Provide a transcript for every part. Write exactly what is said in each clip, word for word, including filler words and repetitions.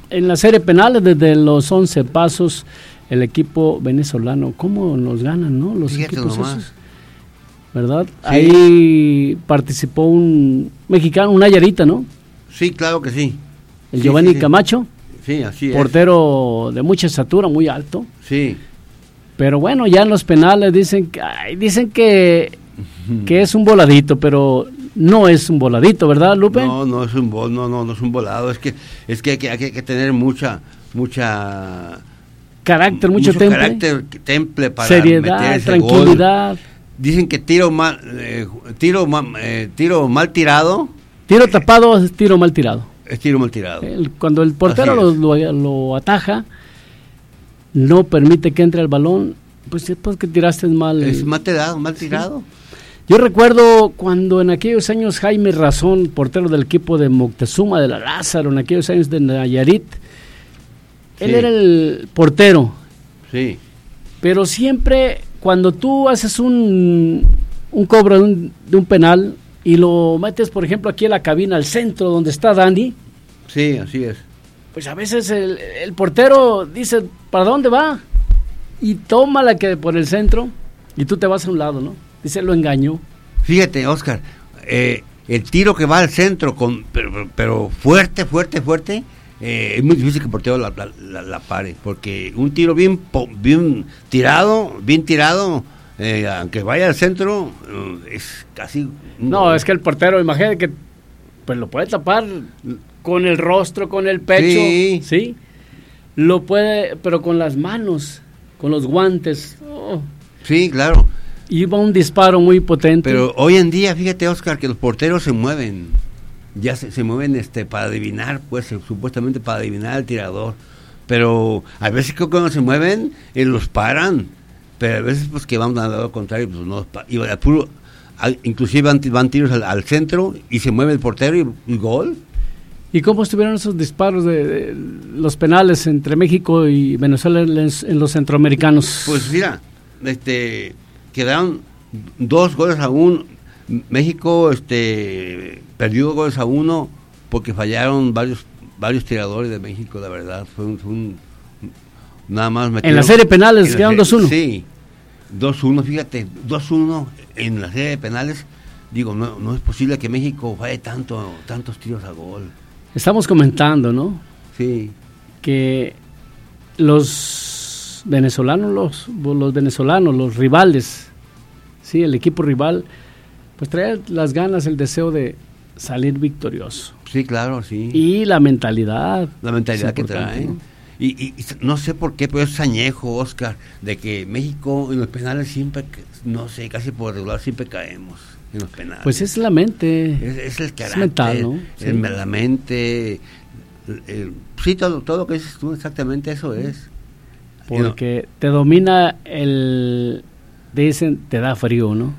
en la serie penales, desde los once pasos, el equipo venezolano, ¿cómo nos ganan, no? Los Fíjate equipos nomás. esos, ¿verdad? Sí. Ahí participó un mexicano, un Nayarita, ¿no? Sí, claro que sí. El sí, Giovanni sí, sí. Camacho. Sí, así es. Portero de mucha estatura, muy alto. Sí. Pero bueno, ya en los penales dicen que, ay, dicen que, que es un voladito, pero no es un voladito, ¿verdad, Lupe? No, no es un vol, no, no, no es un volado. Es que, es que hay que, hay que tener mucha, mucha carácter, mucho, mucho temple. carácter, temple para seriedad, meter ese tranquilidad. Gol. Dicen que tiro mal, eh, tiro, eh, tiro mal tirado. Tiro tapado es tiro mal tirado. Es tiro mal tirado. El, cuando el portero lo, lo, lo ataja, no permite que entre el balón, pues después que tiraste mal. Es mal tirado, mal tirado. Sí. Yo recuerdo cuando en aquellos años Jaime Razón, portero del equipo de Moctezuma de la Lázaro, en aquellos años de Nayarit, sí. Él era el portero. Sí. Pero siempre cuando tú haces un, un cobro de un, de un penal y lo metes, por ejemplo, aquí en la cabina, al centro donde está Dani. Sí, así es. Pues a veces el, el portero dice, ¿para dónde va? Y toma la que por el centro y tú te vas a un lado, ¿no? Dice, lo engañó. Fíjate, Oscar, eh, el tiro que va al centro, con pero, pero fuerte, fuerte, fuerte, eh, es muy difícil que el portero la, la, la, la pare, porque un tiro bien, bien tirado, bien tirado, eh, aunque vaya al centro, eh, es casi... No, es que el portero, imagínate que pues lo puede tapar con el rostro, con el pecho, sí, ¿sí? Lo puede, pero con las manos, con los guantes. Oh. Sí, claro. Iba un disparo muy potente. Pero hoy en día, fíjate, Oscar, que los porteros se mueven, ya se, se mueven este para adivinar, pues, supuestamente para adivinar al tirador. Pero a veces que cuando se mueven, eh, los paran. Pero a veces, pues, que van al lado contrario, pues, no, y al puro, al, inclusive van, van tiros al, al centro y se mueve el portero y, y gol. ¿Y cómo estuvieron esos disparos de, de los penales entre México y Venezuela en, en los centroamericanos? Pues mira, este, quedaron dos goles a uno. México, este, perdió dos goles a uno porque fallaron varios, varios tiradores de México, la verdad. Fue un, fue un nada más metieron, en la serie de penales quedaron dos uno. Sí, dos uno, fíjate, dos uno en la serie de penales. Digo, no, no es posible que México falle tanto, tantos tiros a gol. Estamos comentando, ¿no? Sí. Que los venezolanos, los, los venezolanos, los rivales, sí, el equipo rival, pues trae las ganas, el deseo de salir victorioso. Sí, claro, sí. Y la mentalidad. La mentalidad que traen. ¿No? Y, y, y no sé por qué, pero es añejo, Oscar, de que México en los penales siempre, no sé, casi por regular siempre caemos en los penales. Pues es la mente. Es, es el carácter. Es mental, ¿no? Es sí. la mente. El, el, sí, todo, todo lo que dices tú, exactamente eso es. Porque no. te domina el... Dicen, te da frío, ¿no?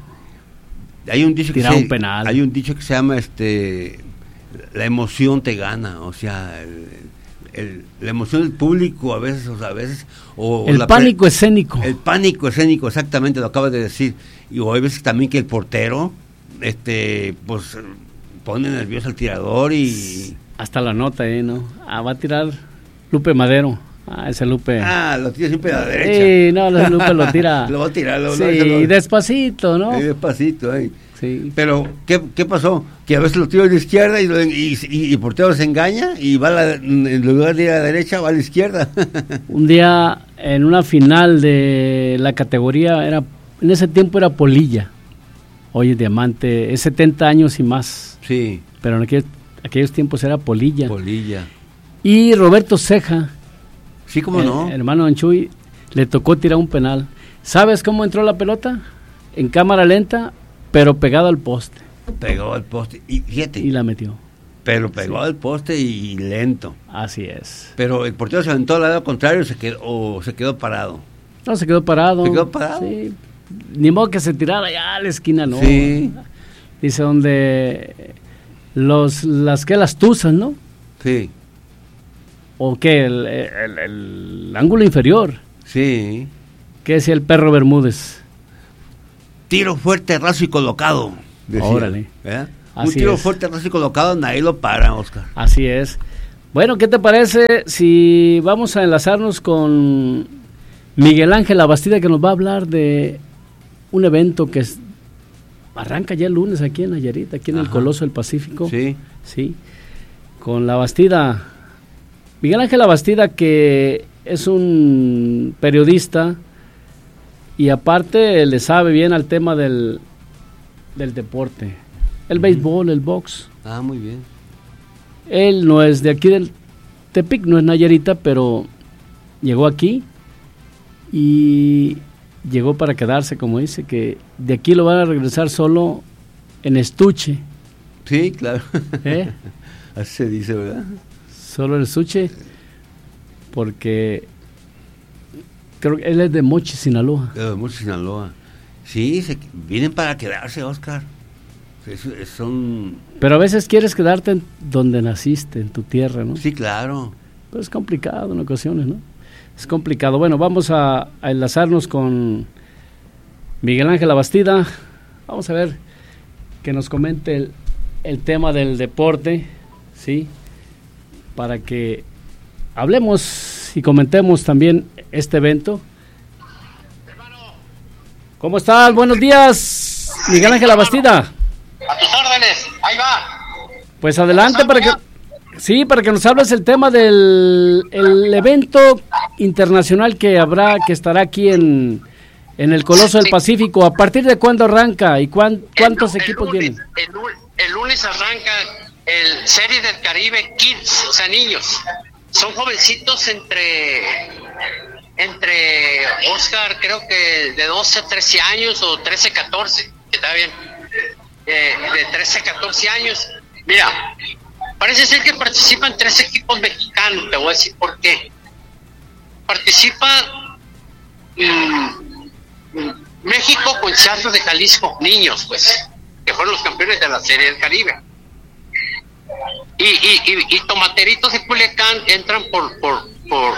Hay un dicho que Tirar se, un penal. Hay un dicho que se llama, este, la emoción te gana, o sea, el, el, la emoción del público a veces, o sea, a veces... O, el la pánico pre, escénico. El pánico escénico, exactamente, lo acabas de decir. Y o hay veces también que el portero, este, pues, pone nervioso al tirador y... Hasta la nota, ¿eh? ¿No? Ah, va a tirar Lupe Madero. Ah, ese Lupe. Ah, lo tira siempre a la derecha. Sí, no, ese Lupe lo tira. Lo va a tirar. Lo, sí, lo, lo, despacito, ¿no? Sí, despacito, ¿eh? Sí. Pero, ¿qué, ¿qué pasó? Que a veces lo tiro a la izquierda y, lo, y, y, y el portero se engaña y va a la, en lugar de ir a la derecha, va a la izquierda. Un día, en una final de la categoría, era en ese tiempo era polilla. Hoy diamante, es setenta años y más. Sí. Pero en aquellos, aquellos tiempos era polilla. Polilla. Y Roberto Ceja, sí, cómo el, no, hermano Anchuy, le tocó tirar un penal. ¿Sabes cómo entró la pelota? En cámara lenta, pero pegado al poste. Pegó al poste, y fíjate. Y la metió. Pero pegó sí. al poste y lento. Así es. Pero el portero se aventó al lado contrario se quedó, o se quedó parado. No, se quedó parado. ¿Se quedó parado? Sí. Ni modo que se tirara allá a la esquina, no. Sí. Dice donde los, las que las tuzas, ¿no? Sí. ¿O qué? El, el, el ángulo inferior. Sí. ¿Qué decía el perro Bermúdez? Tiro fuerte, raso y colocado. Decía. Órale. ¿Eh? Así Un tiro es. fuerte, raso y colocado, nadie lo para, Oscar. Así es. Bueno, ¿qué te parece si vamos a enlazarnos con Miguel Ángel Labastida, que nos va a hablar de un evento que es, arranca ya el lunes aquí en Nayarit, aquí en Ajá. el Coloso del Pacífico? Sí. Sí, con Labastida. Miguel Ángel Labastida, que es un periodista y aparte le sabe bien al tema del, del deporte, el uh-huh. béisbol, el box. Ah, muy bien. Él no es de aquí del Tepic, no es nayarita, pero llegó aquí y llegó para quedarse, como dice, que de aquí lo van a regresar solo en estuche. Sí, claro. ¿Eh? Así se dice, ¿verdad? Solo en estuche, porque creo que él es de Mochi, Sinaloa. De Mochi, Sinaloa. Sí, se, vienen para quedarse, Oscar. Es, es, son... Pero a veces quieres quedarte en donde naciste, en tu tierra, ¿no? Sí, claro. Pero es complicado en ocasiones, ¿no? Es complicado. Bueno, vamos a, a enlazarnos con Miguel Ángel Labastida. Vamos a ver que nos comente el, el tema del deporte, ¿sí? Para que hablemos y comentemos también este evento. ¿Cómo estás? Buenos días, Miguel Ángel Labastida. A tus órdenes, ahí va. Pues adelante para que, sí, para que nos hables el tema del el evento internacional que habrá, que estará aquí en, en el Coloso del Pacífico. ¿A partir de cuándo arranca y cuán, cuántos el, equipos el lunes, vienen? El, el lunes arranca el Serie del Caribe Kids, o sea, niños. Son jovencitos entre, entre Oscar, creo que de doce a trece años o trece a catorce, que está bien. Eh, de trece a catorce años. Mira, parece ser que participan tres equipos mexicanos. Te voy a decir por qué. Participa mmm, México con Charros de Jalisco, niños, pues, que fueron los campeones de la Serie del Caribe. Y, y, y, y Tomateritos de Culiacán entran por por por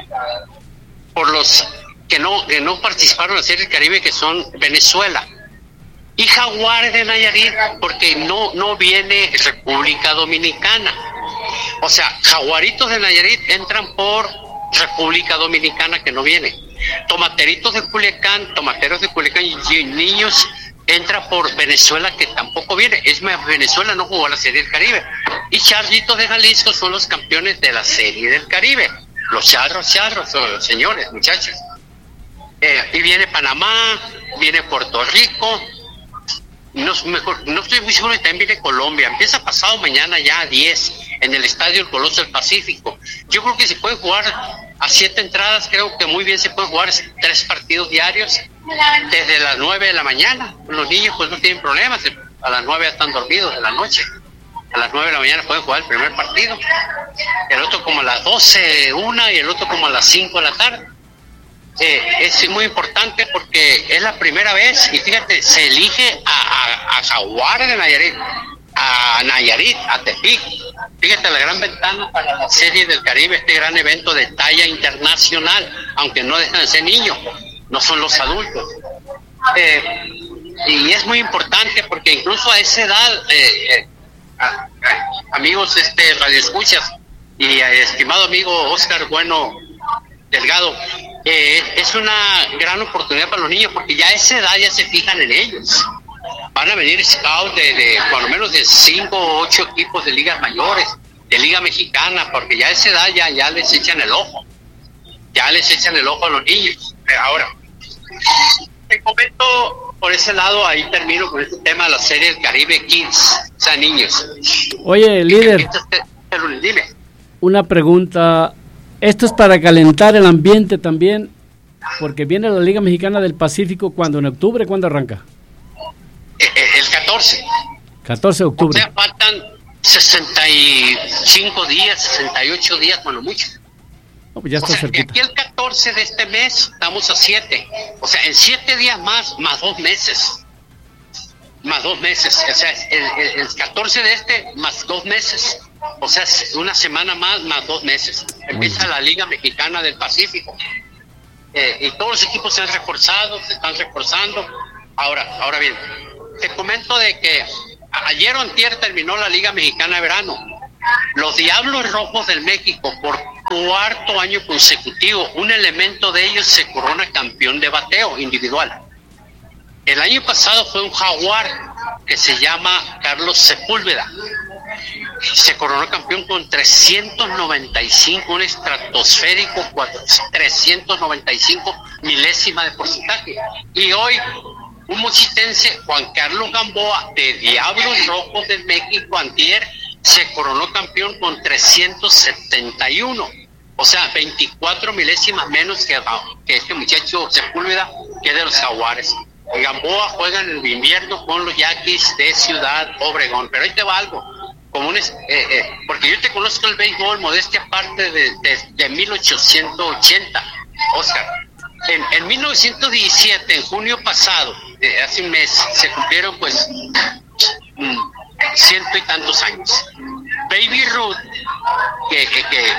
por los que no que no participaron en la Serie del Caribe, que son Venezuela. Y Jaguares de Nayarit, porque no no viene República Dominicana. O sea, Jaguaritos de Nayarit entran por República Dominicana, que no viene. Tomateritos de Culiacán, Tomateros de Culiacán y niños entra por Venezuela, que tampoco viene. Es más, Venezuela no jugó la Serie del Caribe. Y Charritos de Jalisco son los campeones de la Serie del Caribe. Los charros, charros, los señores, muchachos. Eh, y viene Panamá, viene Puerto Rico. No, mejor, no estoy muy seguro, también viene Colombia. Empieza pasado mañana ya a diez en el Estadio El Coloso del Pacífico. Yo creo que se puede jugar a siete entradas, creo que muy bien se puede jugar tres partidos diarios desde las nueve de la mañana. Los niños pues no tienen problemas, a las nueve ya están dormidos de la noche. A las nueve de la mañana pueden jugar el primer partido. El otro como a las doce, una, y el otro como a las cinco de la tarde. Eh, es muy importante porque es la primera vez, y fíjate, se elige a, a, a Jaguares de Nayarit, a Nayarit, a Tepic. Fíjate la gran ventana para la Serie del Caribe, este gran evento de talla internacional, aunque no dejan de ser niños, no son los adultos. Eh, y es muy importante porque incluso a esa edad, eh, eh, a, a, amigos este radioescuchas y a, estimado amigo Oscar Bueno Delgado, eh, es una gran oportunidad para los niños porque ya a esa edad ya se fijan en ellos. Van a venir scouts de, de por lo menos de cinco o ocho equipos de ligas mayores, de liga mexicana, porque ya a esa edad ya, ya les echan el ojo, ya les echan el ojo a los niños. Ahora, te comento por ese lado, ahí termino con este tema de la Serie del Caribe Kids, o sea, niños. Oye, líder, dime. Una pregunta. Esto es para calentar el ambiente también, porque viene la Liga Mexicana del Pacífico, ¿cuándo? ¿En octubre? ¿Cuándo arranca? El catorce. catorce de octubre. O sea, faltan sesenta y cinco días, sesenta y ocho días, bueno, mucho. No, pues ya está o sea, cerquita. Aquí el catorce de este mes estamos a siete. O sea, en siete días más, más dos meses. Más dos meses. O sea, el, el, el catorce de este, más dos meses. O sea, una semana más, más dos meses. Empieza la Liga Mexicana del Pacífico. Eh, y todos los equipos se han reforzado, se están reforzando. Ahora, ahora bien, te comento de que ayer o antier terminó la Liga Mexicana de Verano. Los Diablos Rojos del México, por cuarto año consecutivo, un elemento de ellos se corona campeón de bateo individual. El año pasado fue un jaguar que se llama Carlos Sepúlveda. Se coronó campeón con trescientos noventa y cinco, un estratosférico trescientos noventa y cinco milésima de porcentaje. Y hoy un mochitense, Juan Carlos Gamboa, de Diablos Rojos del México, antier, se coronó campeón con trescientos setenta y uno. O sea, veinticuatro milésimas menos que, que este muchacho Sepúlveda, que es de los Jaguares. Gamboa juega en el invierno con los Yaquis de Ciudad Obregón. Pero ahí te va algo. Como un, eh, eh, porque yo te conozco el béisbol, modestia aparte, de, de, de mil ochocientos ochenta, Oscar. En, en mil novecientos diecisiete, en junio pasado, eh, hace un mes, se cumplieron pues mm, ciento y tantos años. Baby Ruth, que, que, que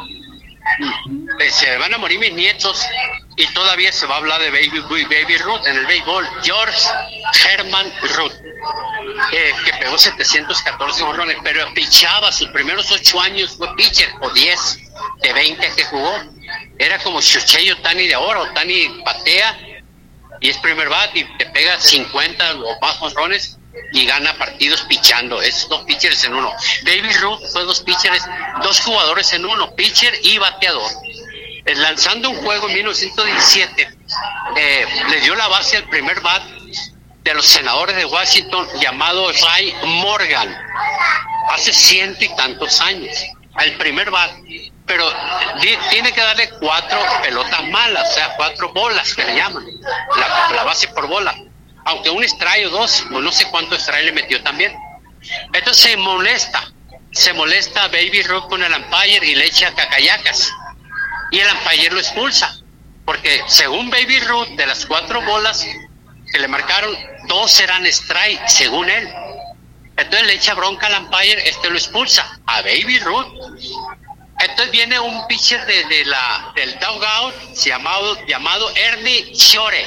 mm, eh, se van a morir mis nietos y todavía se va a hablar de Baby, Baby Ruth en el béisbol. George Herman Ruth, eh, que pegó setecientos catorce jonrones, pero pichaba sus primeros ocho años, fue pitcher, o diez de veinte que jugó. Era como Shohei Ohtani de ahora. Ohtani patea y es primer bat y te pega cincuenta o más jonrones y gana partidos pichando. Es dos pitchers en uno. Baby Ruth fue dos pitchers, dos jugadores en uno, pitcher y bateador. Lanzando un juego en mil novecientos diecisiete, eh, le dio la base al primer bat de los Senadores de Washington, llamado Ray Morgan, hace ciento y tantos años, al primer bat. Pero di, tiene que darle cuatro pelotas malas, o sea, cuatro bolas que le llaman, la, la base por bola, aunque un strike o dos, o no sé cuántos strike le metió también. Entonces se molesta, se molesta Baby Ruth con el umpire y le echa cacayacas, y el umpire lo expulsa, porque según Baby Ruth, de las cuatro bolas que le marcaron, dos eran strike, según él. Entonces le echa bronca al umpire, este lo expulsa a Baby Ruth. Entonces viene un pitcher de, de la del dugout llamado, llamado Ernie Shore.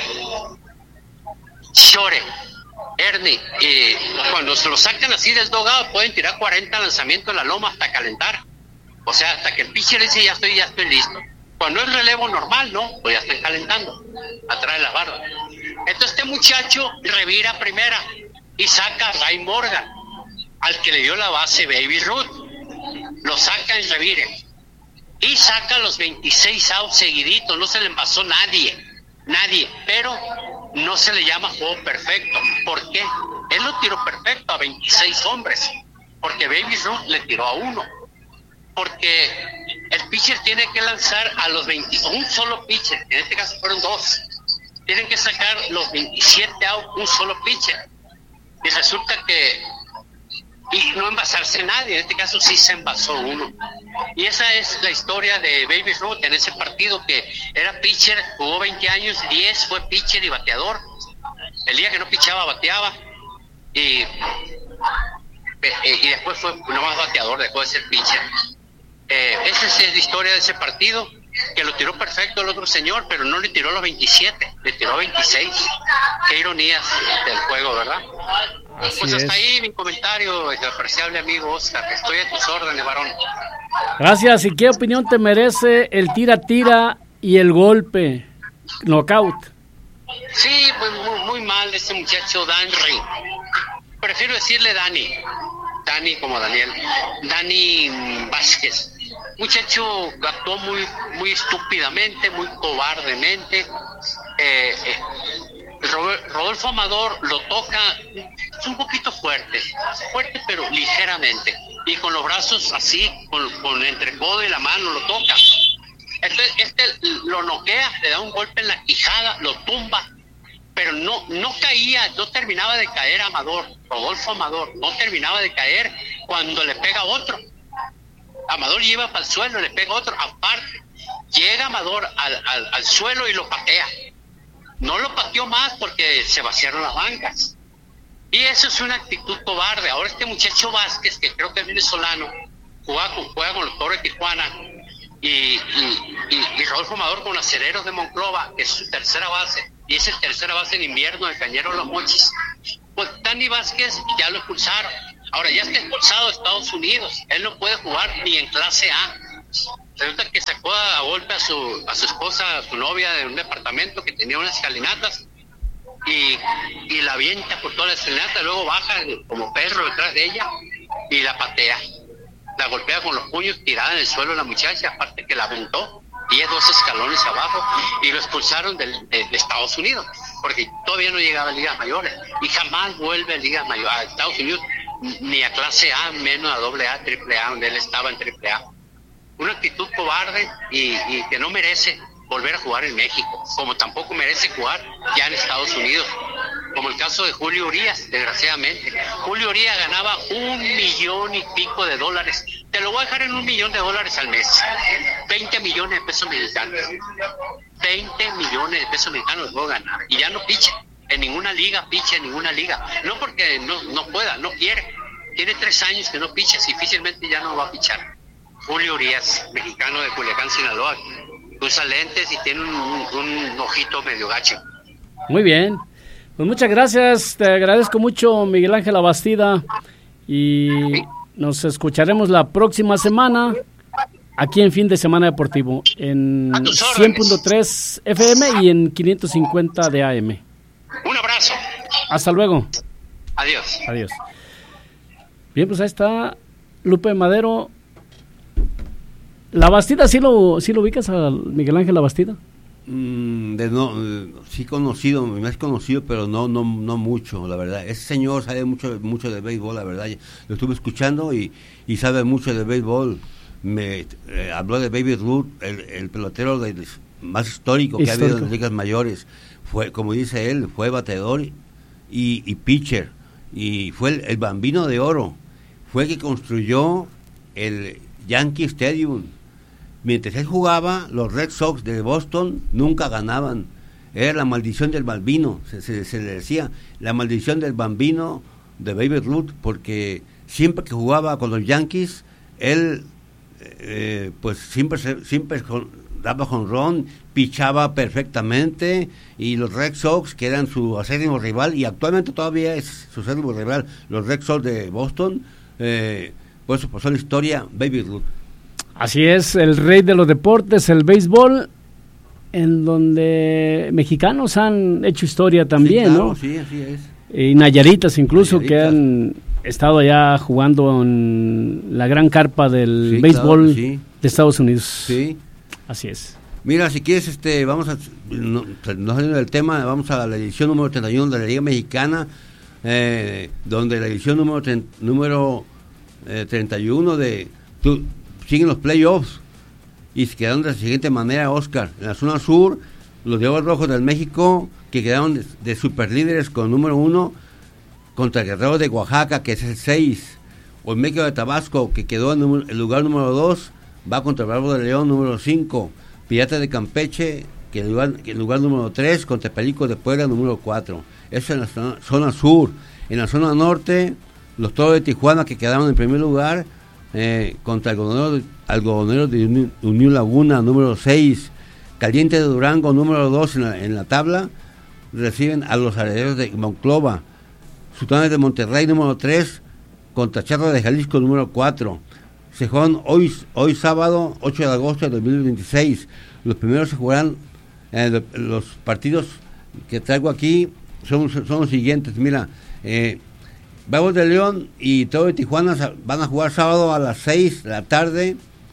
Shore, Ernie. Y cuando se lo sacan así del dugout, pueden tirar cuarenta lanzamientos en la loma hasta calentar. O sea, hasta que el pitcher dice ya estoy, ya estoy listo. Cuando es relevo normal, ¿no? Pues ya están calentando, atrás de las bardas. Entonces este muchacho revira primera y saca a Ray Morgan, al que le dio la base Baby Ruth. Lo saca en revire y saca los veintiséis outs seguiditos. No se le pasó nadie, nadie, pero no se le llama juego perfecto. ¿Por qué? Él lo tiró perfecto a veintiséis hombres, porque Baby Ruth le tiró a uno. Porque el pitcher tiene que lanzar a los veinte, un solo pitcher, en este caso fueron dos. Tienen que sacar los veintisiete outs un solo pitcher. Y resulta que y no envasarse nadie, en este caso sí se envasó uno. Y esa es la historia de Baby Ruth en ese partido, que era pitcher, jugó veinte años, diez fue pitcher y bateador. El día que no pichaba, bateaba. Y, y después fue nomás bateador, dejó de ser pitcher. Eh, esa es la historia de ese partido, que lo tiró perfecto el otro señor, pero no le tiró los veintisiete, le tiró veintiséis. Qué ironías del juego, ¿verdad? Así pues hasta es. Ahí mi comentario, apreciable amigo Oscar. Estoy a tus órdenes, varón. Gracias. ¿Y qué opinión te merece el tira-tira y el golpe knockout? Sí, pues muy, muy mal de ese muchacho Dani. Prefiero decirle Dani. Dani como Daniel. Dani Vázquez. Muchacho actuó muy, muy estúpidamente, muy cobardemente. Eh, eh, Rodolfo Amador lo toca, es un poquito fuerte, fuerte pero ligeramente, y con los brazos así, con, con entre el codo y la mano lo toca. Entonces este lo noquea, le da un golpe en la quijada, lo tumba, pero no, no caía, no terminaba de caer Amador, Rodolfo Amador, no terminaba de caer cuando le pega otro. Amador lleva para el suelo, le pega otro, aparte, llega Amador al, al, al suelo y lo patea. No lo pateó más porque se vaciaron las bancas. Y eso es una actitud cobarde. Ahora este muchacho Vázquez, que creo que es venezolano, juega con, juega con los Toros de Tijuana, y, y, y, y Rodolfo Amador con Acereros de Monclova, que es su tercera base, y es el tercera base en invierno de Cañero Los Mochis. Pues Dani Vázquez ya lo expulsaron. Ahora ya está expulsado de Estados Unidos, él no puede jugar ni en clase A. Resulta que sacó a golpe a su, a su esposa, a su novia, de un departamento que tenía unas escalinatas y, y la avienta por toda la escalinata, luego baja como perro detrás de ella y la patea. La golpea con los puños, tirada en el suelo la muchacha, aparte que la aventó diez, doce escalones abajo, y lo expulsaron de, de, de Estados Unidos, porque todavía no llegaba a ligas mayores, y jamás vuelve a ligas mayores, a Estados Unidos, ni a clase A, menos a doble A, triple A, donde él estaba en triple A. Una actitud cobarde y, y que no merece volver a jugar en México, como tampoco merece jugar ya en Estados Unidos, como el caso de Julio Urías, desgraciadamente. Julio Urías ganaba un millón y pico de dólares. Te lo voy a dejar en un millón de dólares al mes. veinte millones de pesos mexicanos. veinte millones de pesos mexicanos voy a ganar. Y ya no picha en ninguna liga, picha en ninguna liga. No porque no, no pueda, no quiere. Tiene tres años que no picha, difícilmente ya no va a pichar. Julio Urías, mexicano de Culiacán, Sinaloa. Usa lentes y tiene un, un, un ojito medio gacho. Muy bien. Pues muchas gracias, te agradezco mucho, Miguel Ángel Labastida, y nos escucharemos la próxima semana aquí en Fin de Semana Deportivo en cien punto tres F M y en quinientos cincuenta de A M. Un abrazo. Hasta luego. Adiós. Adiós. Bien, pues ahí está Lupe Madero. ¿Labastida sí lo, sí lo ubicas a Miguel Ángel Labastida? Mm, de no, sí conocido, me has conocido, pero no, no, no mucho, la verdad. Ese señor sabe mucho, mucho de béisbol, la verdad. Lo estuve escuchando y, y sabe mucho de béisbol. Me eh, habló de Baby Ruth, el, el pelotero de, más histórico, histórico que ha habido en las ligas mayores. Fue, como dice él, fue bateador y, y pitcher, y fue el, el Bambino de Oro. Fue el que construyó el Yankee Stadium. Mientras él jugaba, los Red Sox de Boston nunca ganaban. Era la maldición del Bambino, se, se, se le decía, la maldición del Bambino de Baby Ruth, porque siempre que jugaba con los Yankees, él eh, pues siempre, siempre daba jonrón, pichaba perfectamente, y los Red Sox, que eran su acérrimo rival, y actualmente todavía es su acérrimo rival, los Red Sox de Boston, eh, por eso pasó la historia Baby Ruth. Así es, el rey de los deportes, el béisbol, en donde mexicanos han hecho historia también, sí, claro, ¿no? Sí, así es. Y nayaritas incluso, Nayaritas. Que han estado allá jugando en la gran carpa del sí, béisbol, claro, sí. De Estados Unidos. Sí. Así es. Mira, si quieres, este, vamos a, no, no saliendo del tema, vamos a la edición número treinta y uno de la Liga Mexicana, eh, donde la edición número, tre- número eh, treinta y uno de... Tu, siguen los playoffs y se quedaron de la siguiente manera, Oscar. En la zona sur, los Diablos Rojos del México, que quedaron de, de superlíderes con número uno, contra Guerreros de Oaxaca, que es el seis. Olmeca de Tabasco, que quedó en el lugar número dos, va contra Bravo de León, número cinco. Piratas de Campeche, que en el lugar, que el lugar número tres, contra Perico de Puebla, número cuatro. Eso en la zona, zona sur. En la zona norte, los Toros de Tijuana, que quedaron en primer lugar, Eh, contra Algodoneros algodonero de Unión, Unión Laguna, número seis. Caliente de Durango, número dos en la, en la tabla, reciben a los Herederos de Monclova. Sultanes de Monterrey, número tres, contra Charros de Jalisco, número cuatro. Cejón, hoy, hoy sábado, ocho de agosto de dos mil veintiséis. Los primeros se jugarán, eh, los partidos que traigo aquí son, son los siguientes. Mira, eh, Bravos de León y Toro de Tijuana van a jugar sábado a las seis de la tarde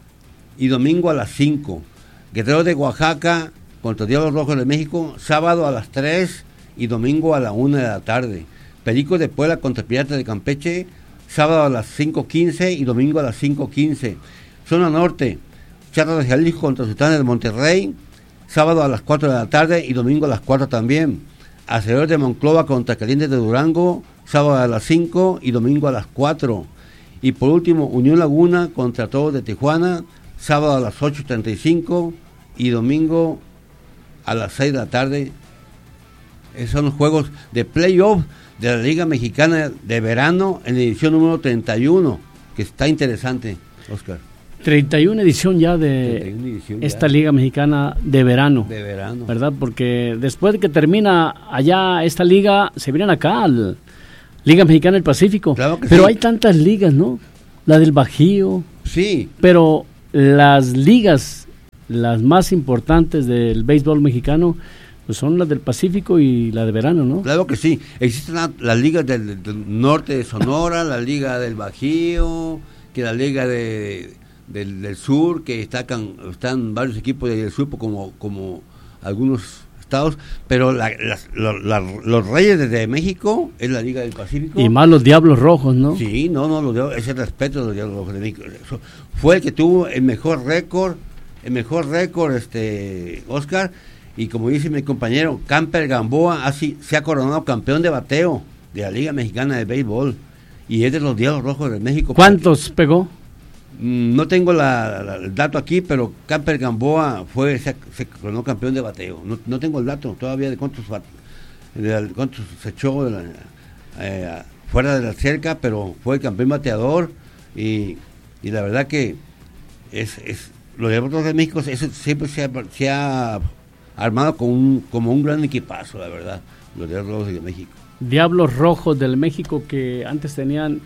y domingo a las cinco. Guerreros de Oaxaca contra Diablos Rojos de México, sábado a las tres y domingo a la una de la tarde. Pericos de Puebla contra Piratas de Campeche, sábado a las cinco quince y domingo a las cinco quince. Zona Norte, Charros de Jalisco contra Sultanes de Monterrey, sábado a las cuatro de la tarde y domingo a las cuatro también. Aceleradores de Monclova contra Calientes de Durango, sábado a las cinco y domingo a las cuatro. Y por último, Unión Laguna contra Toros de Tijuana, sábado a las ocho treinta y cinco y domingo a las seis de la tarde. Esos son los juegos de playoff de la Liga Mexicana de Verano en la edición número treinta y uno, que está interesante, Oscar. treinta y una edición ya de treinta y una edición esta ya. Liga Mexicana de verano. De verano. ¿Verdad? Porque después de que termina allá esta liga, se vienen acá al, Liga Mexicana del Pacífico. Claro que pero sí. hay tantas ligas, ¿no? La del Bajío. Sí. Pero las ligas, las más importantes del béisbol mexicano, pues son las del Pacífico y la de verano, ¿no? Claro que sí. Existen la- las ligas del, del norte de Sonora, la liga del Bajío, que la liga de, del, del sur, que destacan, están varios equipos del sur como, como algunos estados, pero la, las- lo- la- los Reyes de México es la liga del Pacífico. Y más los Diablos Rojos, ¿no? Sí, no, no, los Diablos- ese respeto de los Diablos Rojos de México. Eso fue el que tuvo el mejor récord, el mejor récord, este, Oscar, y como dice mi compañero, Camper Gamboa así, se ha coronado campeón de bateo de la Liga Mexicana de Béisbol, y es de los Diablos Rojos de México. ¿Cuántos pegó? Mm, No tengo la, la- el dato aquí, pero Camper Gamboa fue se, se coronó campeón de bateo. No, no tengo el dato todavía de cuántos bat- de cuántos se echó de la- eh, fuera de la cerca, pero fue campeón bateador y, y la verdad que es, es los Diablos de México eso siempre se ha, se ha armado con un, como un gran equipazo, la verdad, los Diablos de México. Diablos Rojos del México, que antes tenían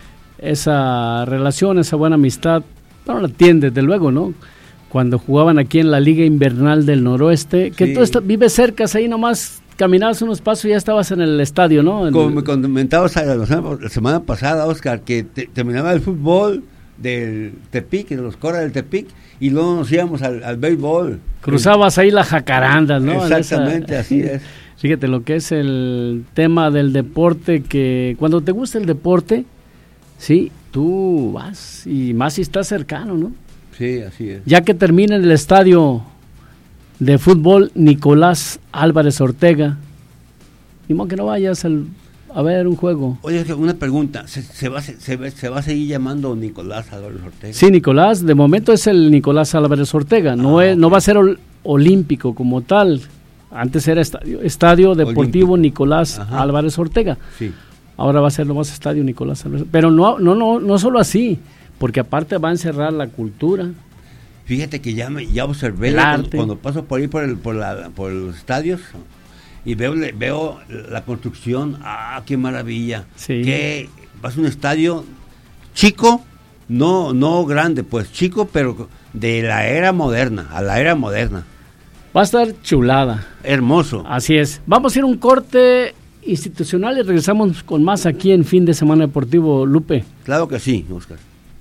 esa relación, esa buena amistad, bueno, la tienen desde luego, ¿no? Cuando jugaban aquí en la Liga Invernal del Noroeste, que Sí. tú está- vives cerca, ahí nomás caminabas unos pasos y ya estabas en el estadio, ¿no? En Como el- me comentabas la semana, la semana pasada, Oscar, que te- terminaba el fútbol del Tepic, de los Coras del Tepic, y luego nos íbamos al, al béisbol. cruzabas ahí la jacaranda, ¿no? En Exactamente, esa- así es. Fíjate lo que es el tema del deporte, que cuando te gusta el deporte, sí, tú vas, y más si estás cercano, ¿no? Sí, así es. Ya que termina en el estadio de fútbol Nicolás Álvarez Ortega, ni modo que no vayas al- a ver un juego. Oye, una pregunta, ¿se, se, va, a se, se va- se va a seguir llamando Nicolás Álvarez Ortega? Sí, Nicolás, de momento es el Nicolás Álvarez Ortega, no, Ah, es, ok. no va a ser ol- olímpico como tal. Antes era estadio, estadio Deportivo Olímpico. Nicolás Ajá. Álvarez Ortega. Sí. Ahora va a ser nomás estadio Nicolás Álvarez. Pero no, no, no, no solo así, porque aparte va a encerrar la cultura. Fíjate que ya, me, ya observé El la- arte. cuando, cuando paso por ahí por, el, por, la, por los estadios y veo, le- veo la construcción. ¡Ah, qué maravilla! Sí. Que va a ser un estadio chico, no, no grande, pues chico, pero de la era moderna, a la era moderna. Va a estar chulada. Hermoso. Así es. Vamos a ir a un corte institucional y regresamos con más aquí en Fin de Semana Deportivo, Lupe. Claro que sí, Oscar.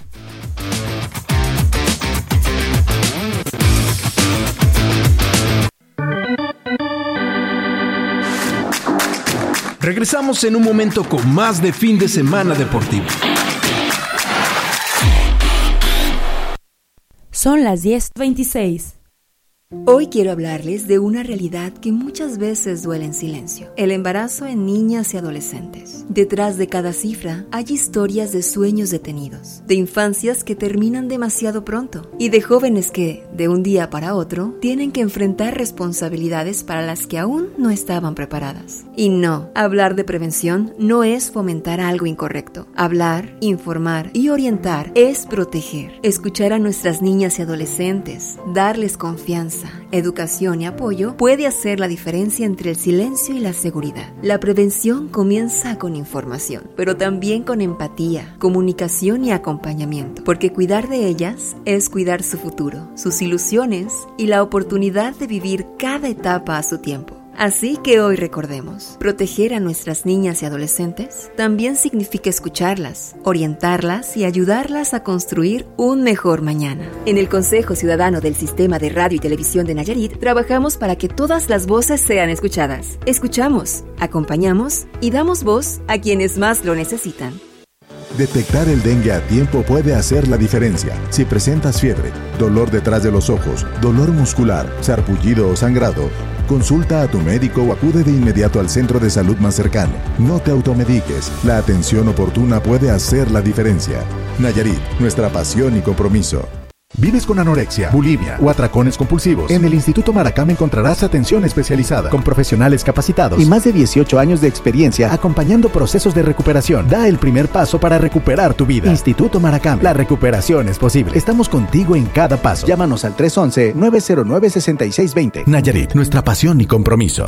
Regresamos en un momento con más de Fin de Semana Deportivo. Son las diez veintiséis. Hoy quiero hablarles de una realidad que muchas veces duele en silencio: el embarazo en niñas y adolescentes. Detrás de cada cifra hay historias de sueños detenidos, de infancias que terminan demasiado pronto y de jóvenes que, de un día para otro, tienen que enfrentar responsabilidades para las que aún no estaban preparadas. Y no, hablar de prevención no es fomentar algo incorrecto. Hablar, informar y orientar es proteger. Escuchar a nuestras niñas y adolescentes, darles confianza, educación y apoyo puede hacer la diferencia entre el silencio y la seguridad. La prevención comienza con información, pero también con empatía, comunicación y acompañamiento, porque cuidar de ellas es cuidar su futuro, sus ilusiones y la oportunidad de vivir cada etapa a su tiempo. Así que hoy recordemos, proteger a nuestras niñas y adolescentes también significa escucharlas, orientarlas y ayudarlas a construir un mejor mañana. En el Consejo Ciudadano del Sistema de Radio y Televisión de Nayarit, trabajamos para que todas las voces sean escuchadas. Escuchamos, acompañamos y damos voz a quienes más lo necesitan. Detectar el dengue a tiempo puede hacer la diferencia. Si presentas fiebre, dolor detrás de los ojos, dolor muscular, sarpullido o sangrado, consulta a tu médico o acude de inmediato al centro de salud más cercano. No te automediques. La atención oportuna puede hacer la diferencia. Nayarit, nuestra pasión y compromiso. ¿Vives con anorexia, bulimia o atracones compulsivos? En el Instituto Maracame encontrarás atención especializada con profesionales capacitados y más de dieciocho años de experiencia acompañando procesos de recuperación. Da el primer paso para recuperar tu vida. Instituto Maracame, la recuperación es posible. Estamos contigo en cada paso. Llámanos al tres once, nueve cero nueve, seis seis dos cero. Nayarit, nuestra pasión y compromiso.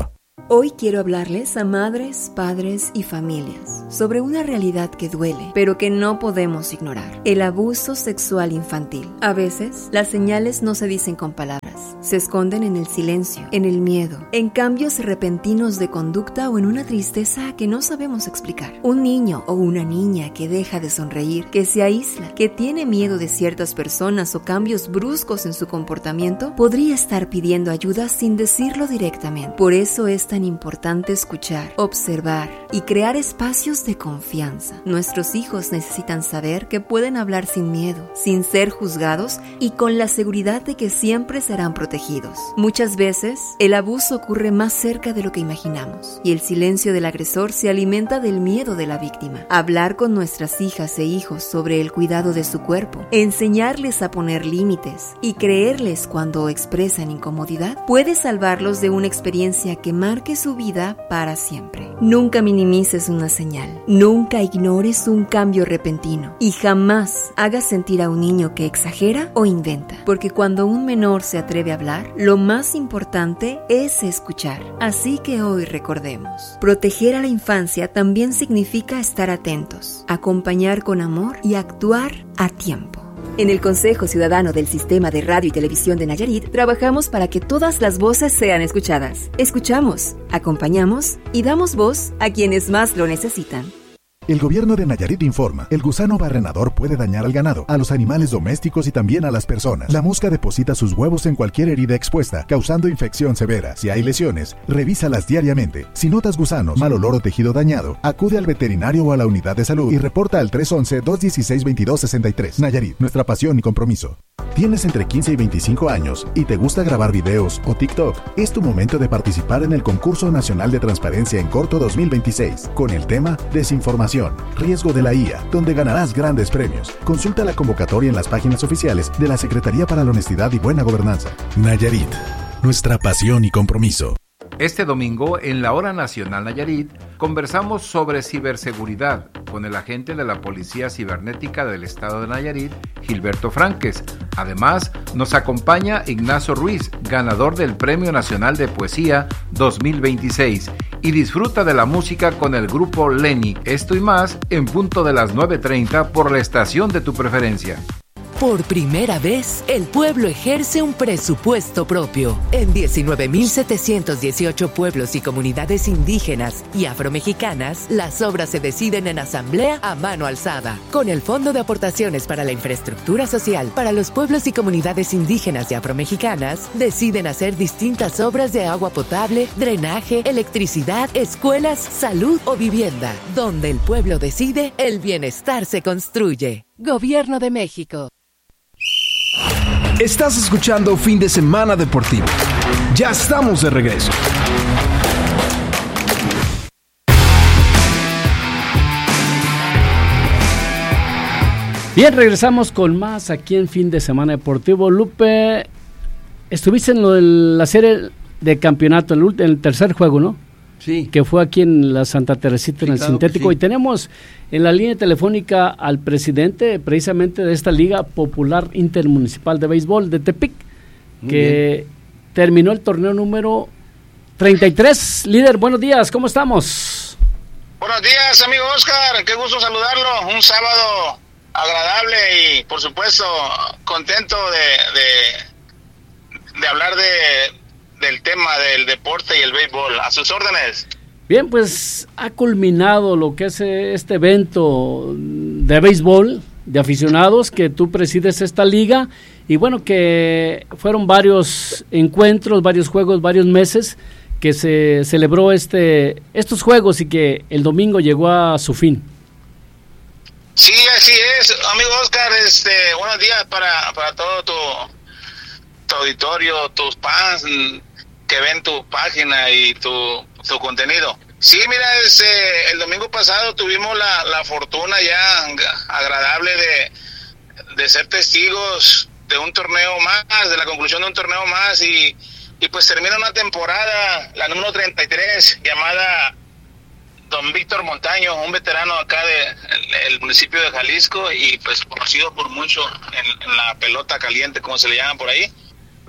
Hoy quiero hablarles a madres, padres y familias sobre una realidad que duele, pero que no podemos ignorar: el abuso sexual infantil. A veces, las señales no se dicen con palabras, se esconden en el silencio, en el miedo, en cambios repentinos de conducta o en una tristeza que no sabemos explicar. Un niño o una niña que deja de sonreír, que se aísla, que tiene miedo de ciertas personas o cambios bruscos en su comportamiento, podría estar pidiendo ayuda sin decirlo directamente. Por eso es tan importante escuchar, observar y crear espacios de confianza. Nuestros hijos necesitan saber que pueden hablar sin miedo, sin ser juzgados y con la seguridad de que siempre serán protegidos. Muchas veces, el abuso ocurre más cerca de lo que imaginamos y el silencio del agresor se alimenta del miedo de la víctima. Hablar con nuestras hijas e hijos sobre el cuidado de su cuerpo, enseñarles a poner límites y creerles cuando expresan incomodidad puede salvarlos de una experiencia que marque su vida para siempre. Nunca minimices una señal, nunca ignores un cambio repentino y jamás hagas sentir a un niño que exagera o inventa, porque cuando un menor se atreve a hablar, lo más importante es escuchar. Así que hoy recordemos: proteger a la infancia también significa estar atentos, acompañar con amor y actuar a tiempo. En el Consejo Ciudadano del Sistema de Radio y Televisión de Nayarit, trabajamos para que todas las voces sean escuchadas. Escuchamos, acompañamos y damos voz a quienes más lo necesitan. El gobierno de Nayarit informa: el gusano barrenador puede dañar al ganado, a los animales domésticos y también a las personas. La mosca deposita sus huevos en cualquier herida expuesta, causando infección severa. Si hay lesiones, revísalas diariamente. Si notas gusanos, mal olor o tejido dañado, acude al veterinario o a la unidad de salud y reporta al tres once, dos dieciséis, veintidós sesenta y tres. Nayarit, nuestra pasión y compromiso. ¿Tienes entre quince y veinticinco años y te gusta grabar videos o TikTok? Es tu momento de participar en el Concurso Nacional de Transparencia en Corto dos mil veintiséis, con el tema Desinformación, riesgo de la I A, donde ganarás grandes premios. Consulta la convocatoria en las páginas oficiales de la Secretaría para la Honestidad y Buena Gobernanza. Nayarit, nuestra pasión y compromiso. Este domingo, en la Hora Nacional Nayarit, conversamos sobre ciberseguridad con el agente de la Policía Cibernética del Estado de Nayarit, Gilberto Franques. Además, nos acompaña Ignacio Ruiz, ganador del Premio Nacional de Poesía dos mil veintiséis, y disfruta de la música con el grupo Lenny. Esto y más en punto de las nueve treinta por la estación de tu preferencia. Por primera vez, el pueblo ejerce un presupuesto propio. En diecinueve mil setecientos dieciocho pueblos y comunidades indígenas y afromexicanas, las obras se deciden en asamblea a mano alzada. Con el Fondo de Aportaciones para la Infraestructura Social para los pueblos y comunidades indígenas y afromexicanas, deciden hacer distintas obras de agua potable, drenaje, electricidad, escuelas, salud o vivienda. Donde el pueblo decide, el bienestar se construye. Gobierno de México. Estás escuchando Fin de Semana Deportivo. Ya estamos de regreso. Bien, regresamos con más aquí en Fin de Semana Deportivo. Lupe, estuviste en lo de la serie de campeonato, el, en el tercer juego, ¿no? Sí. Que fue aquí en la Santa Teresita, sí, en el claro sintético. Sí. Y tenemos en la línea telefónica al presidente precisamente de esta Liga Popular Intermunicipal de Béisbol de Tepic, muy que bien. Terminó el torneo número treinta y tres. Líder, buenos días, ¿cómo estamos? Buenos días, amigo Oscar, qué gusto saludarlo. Un sábado agradable y, por supuesto, contento de, de, de hablar de... del tema del deporte y el béisbol. A sus órdenes. Bien, pues ha culminado lo que es este evento de béisbol de aficionados que tú presides esta liga, y bueno, que fueron varios encuentros, varios juegos, varios meses que se celebró este estos juegos y que el domingo llegó a su fin. Sí, así es, amigo Oscar. Este, buenos días para, para todo tu tu auditorio, tus fans que ven tu página y tu, tu contenido. Sí, mira, este, el domingo pasado tuvimos la, la fortuna ya agradable de, de ser testigos de un torneo más, de la conclusión de un torneo más, y, y pues termina una temporada, la número treinta y tres, llamada Don Víctor Montaño, un veterano acá de el municipio de Jalisco y pues conocido por mucho en, en la pelota caliente, como se le llama por ahí.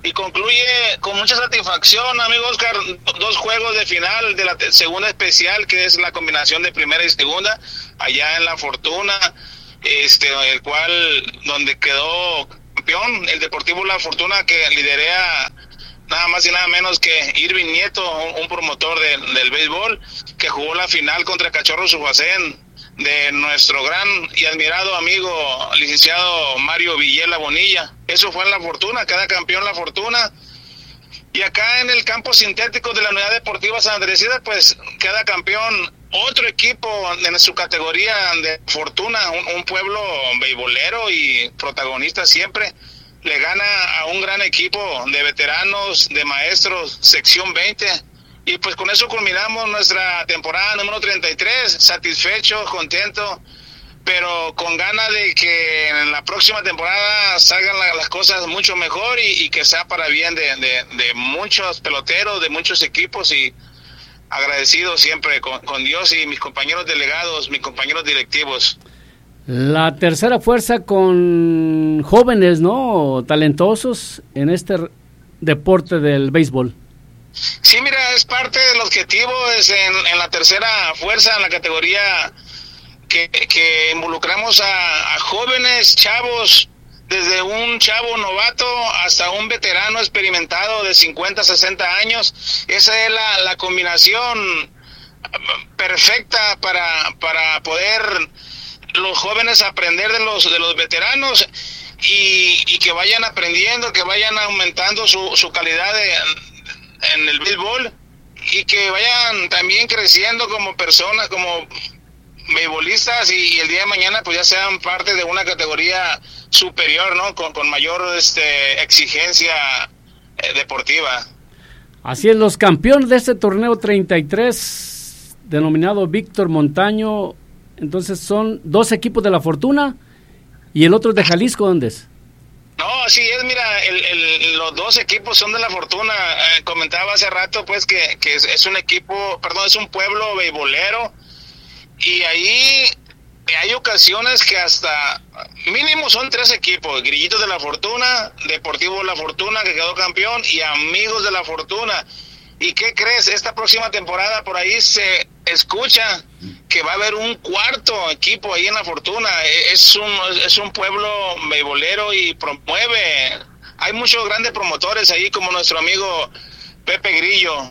y concluye con mucha satisfacción, amigo Oscar, dos juegos de final de la te- segunda especial, que es la combinación de primera y segunda, allá en La Fortuna, este, el cual, donde quedó campeón el Deportivo La Fortuna, que liderea nada más y nada menos que Irving Nieto, un, un promotor de, del béisbol, que jugó la final contra Cachorros Ufacén, de nuestro gran y admirado amigo licenciado Mario Villela Bonilla. Eso fue en La Fortuna, cada campeón La Fortuna. Y acá en el campo sintético de la Unidad Deportiva San Andresita, pues cada campeón otro equipo en su categoría de Fortuna, un, un pueblo beisbolero y protagonista siempre, le gana a un gran equipo de veteranos, de maestros, sección veinte. Y pues con eso culminamos nuestra temporada número treinta y tres, satisfecho, contento, pero con ganas de que en la próxima temporada salgan la, las cosas mucho mejor y, y que sea para bien de, de, de muchos peloteros, de muchos equipos, y agradecido siempre con, con Dios y mis compañeros delegados, mis compañeros directivos. La tercera fuerza con jóvenes, ¿no? Talentosos en este deporte del béisbol. Sí, mira, es parte del objetivo, es en, en la tercera fuerza, en la categoría que, que involucramos a, a jóvenes, chavos, desde un chavo novato hasta un veterano experimentado de cincuenta, sesenta años. Esa es la, la combinación perfecta para, para poder los jóvenes aprender de los, de los veteranos y, y que vayan aprendiendo, que vayan aumentando su, su calidad de, en el béisbol y que vayan también creciendo como personas, como beisbolistas, y, y el día de mañana pues ya sean parte de una categoría superior, ¿no? Con, con mayor este, exigencia eh, deportiva. Así es, los campeones de este torneo treinta y tres, denominado Víctor Montaño, entonces son dos equipos de La Fortuna y el otro es de Jalisco, ¿dónde es? No, así es, mira, el, el, los dos equipos son de La Fortuna. Eh, comentaba hace rato pues que, que es, es un equipo, perdón, es un pueblo beisbolero, y ahí hay ocasiones que hasta mínimo son tres equipos: Grillitos de La Fortuna, Deportivo La Fortuna, que quedó campeón, y Amigos de La Fortuna. ¿Y qué crees? Esta próxima temporada por ahí se escucha que va a haber un cuarto equipo ahí en La Fortuna. Es un, es un pueblo beisbolero y promueve. Hay muchos grandes promotores ahí, como nuestro amigo Pepe Grillo,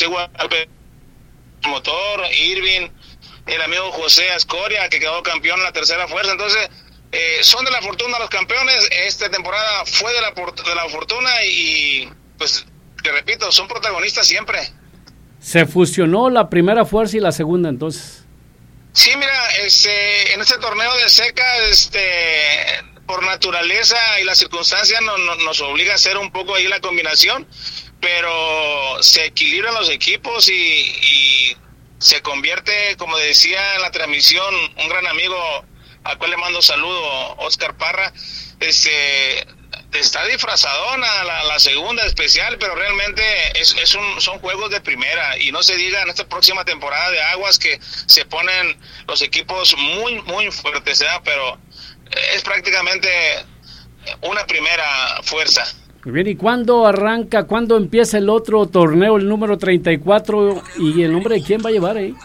promotor, Irving, el amigo José Ascoria, que quedó campeón en la tercera fuerza. Entonces, eh, son de La Fortuna los campeones. Esta temporada fue de la, de la Fortuna y, pues, te repito, son protagonistas siempre. Se fusionó la primera fuerza y la segunda, entonces. Sí, mira, este, en este torneo de seca, este, por naturaleza y las circunstancias no, no, nos obliga a hacer un poco ahí la combinación, pero se equilibran los equipos y, y se convierte, como decía en la transmisión, un gran amigo al cual le mando saludo, Oscar Parra, este, está disfrazadona la, la segunda especial, pero realmente es, es un, son juegos de primera, y no se diga en esta próxima temporada de Aguas que se ponen los equipos muy, muy fuertes, ¿eh? Pero es prácticamente una primera fuerza. Muy bien, ¿y cuándo arranca, cuándo empieza el otro torneo, el número treinta y cuatro, y el nombre de quién va a llevar ahí?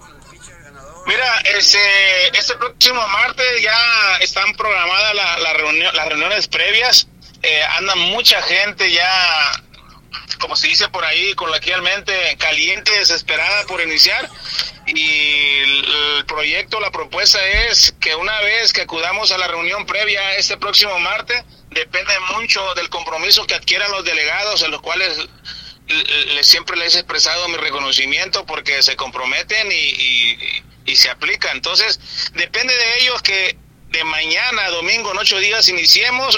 Mira, este, este próximo martes ya están programadas la, la reunión, las reuniones previas. Eh, anda mucha gente ya, como se dice por ahí coloquialmente, caliente, desesperada por iniciar, y el, el proyecto, la propuesta es que una vez que acudamos a la reunión previa este próximo martes, depende mucho del compromiso que adquieran los delegados, en los cuales le, le, siempre les he expresado mi reconocimiento porque se comprometen y, y, y se aplica. Entonces depende de ellos que de mañana, domingo, en ocho días iniciemos,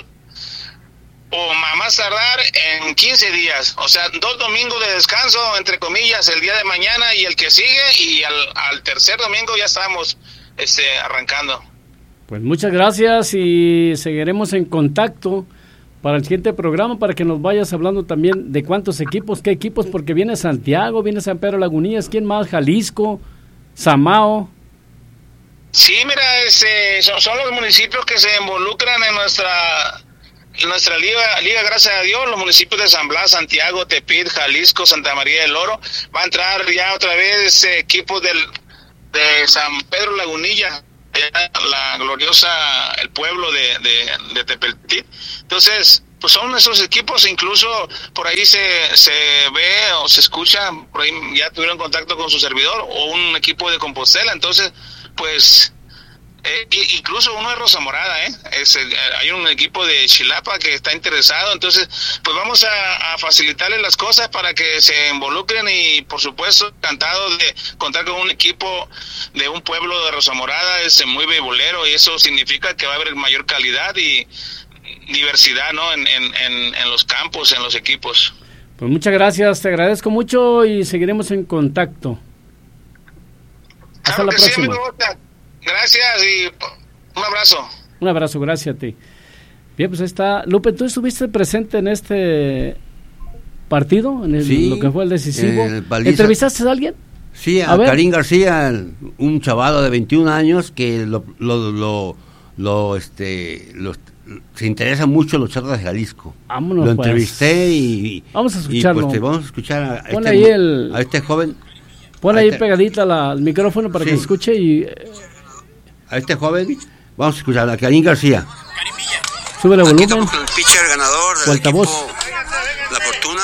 o más tardar en quince días, o sea, dos domingos de descanso, entre comillas, el día de mañana y el que sigue, y al, al tercer domingo ya estamos este, arrancando. Pues muchas gracias y seguiremos en contacto para el siguiente programa, para que nos vayas hablando también de cuántos equipos, qué equipos, porque viene Santiago, viene San Pedro Lagunillas, ¿quién más? Jalisco, Samao. Sí, mira, este, son, son los municipios que se involucran en nuestra nuestra liga, liga, gracias a Dios, los municipios de San Blas, Santiago, Tepit, Jalisco, Santa María del Oro, va a entrar ya otra vez eh, equipos del de San Pedro Lagunilla, la gloriosa, el pueblo de, de, de Tepeltit. Entonces, pues son esos equipos, incluso por ahí se, se ve o se escucha, por ahí ya tuvieron contacto con su servidor, o un equipo de Compostela. Entonces, pues, eh, incluso uno de Rosa Morada, ¿eh? Es, eh, hay un equipo de Chilapa que está interesado. Entonces, pues vamos a, a facilitarles las cosas para que se involucren, y por supuesto, encantado de contar con un equipo de un pueblo de Rosa Morada, es muy beisbolero, y eso significa que va a haber mayor calidad y diversidad, ¿no? En, en, en, en los campos, en los equipos. Pues muchas gracias, te agradezco mucho y seguiremos en contacto. Hasta claro la que próxima. Sí, amigo. Gracias y un abrazo. Un abrazo, gracias a ti. Bien, pues ahí está. Lupe, ¿tú estuviste presente en este partido, en el, sí, lo que fue el decisivo? El ¿Entrevistaste a alguien? Sí, a, a Karim García, un chavalo de veintiún años que lo, lo, lo, lo este, lo, se interesa mucho en los Charros de Jalisco. Vámonos, lo pues. entrevisté y vamos a escucharlo. Y pues te vamos a escuchar a, Pon este, ahí el, a este joven. Pon ahí este, pegadita la, el micrófono para sí. que se escuche y a este joven vamos a escuchar a Karim García. Sube el volumen. Aquí estamos con el pitcher ganador del altavoz. Equipo La Fortuna.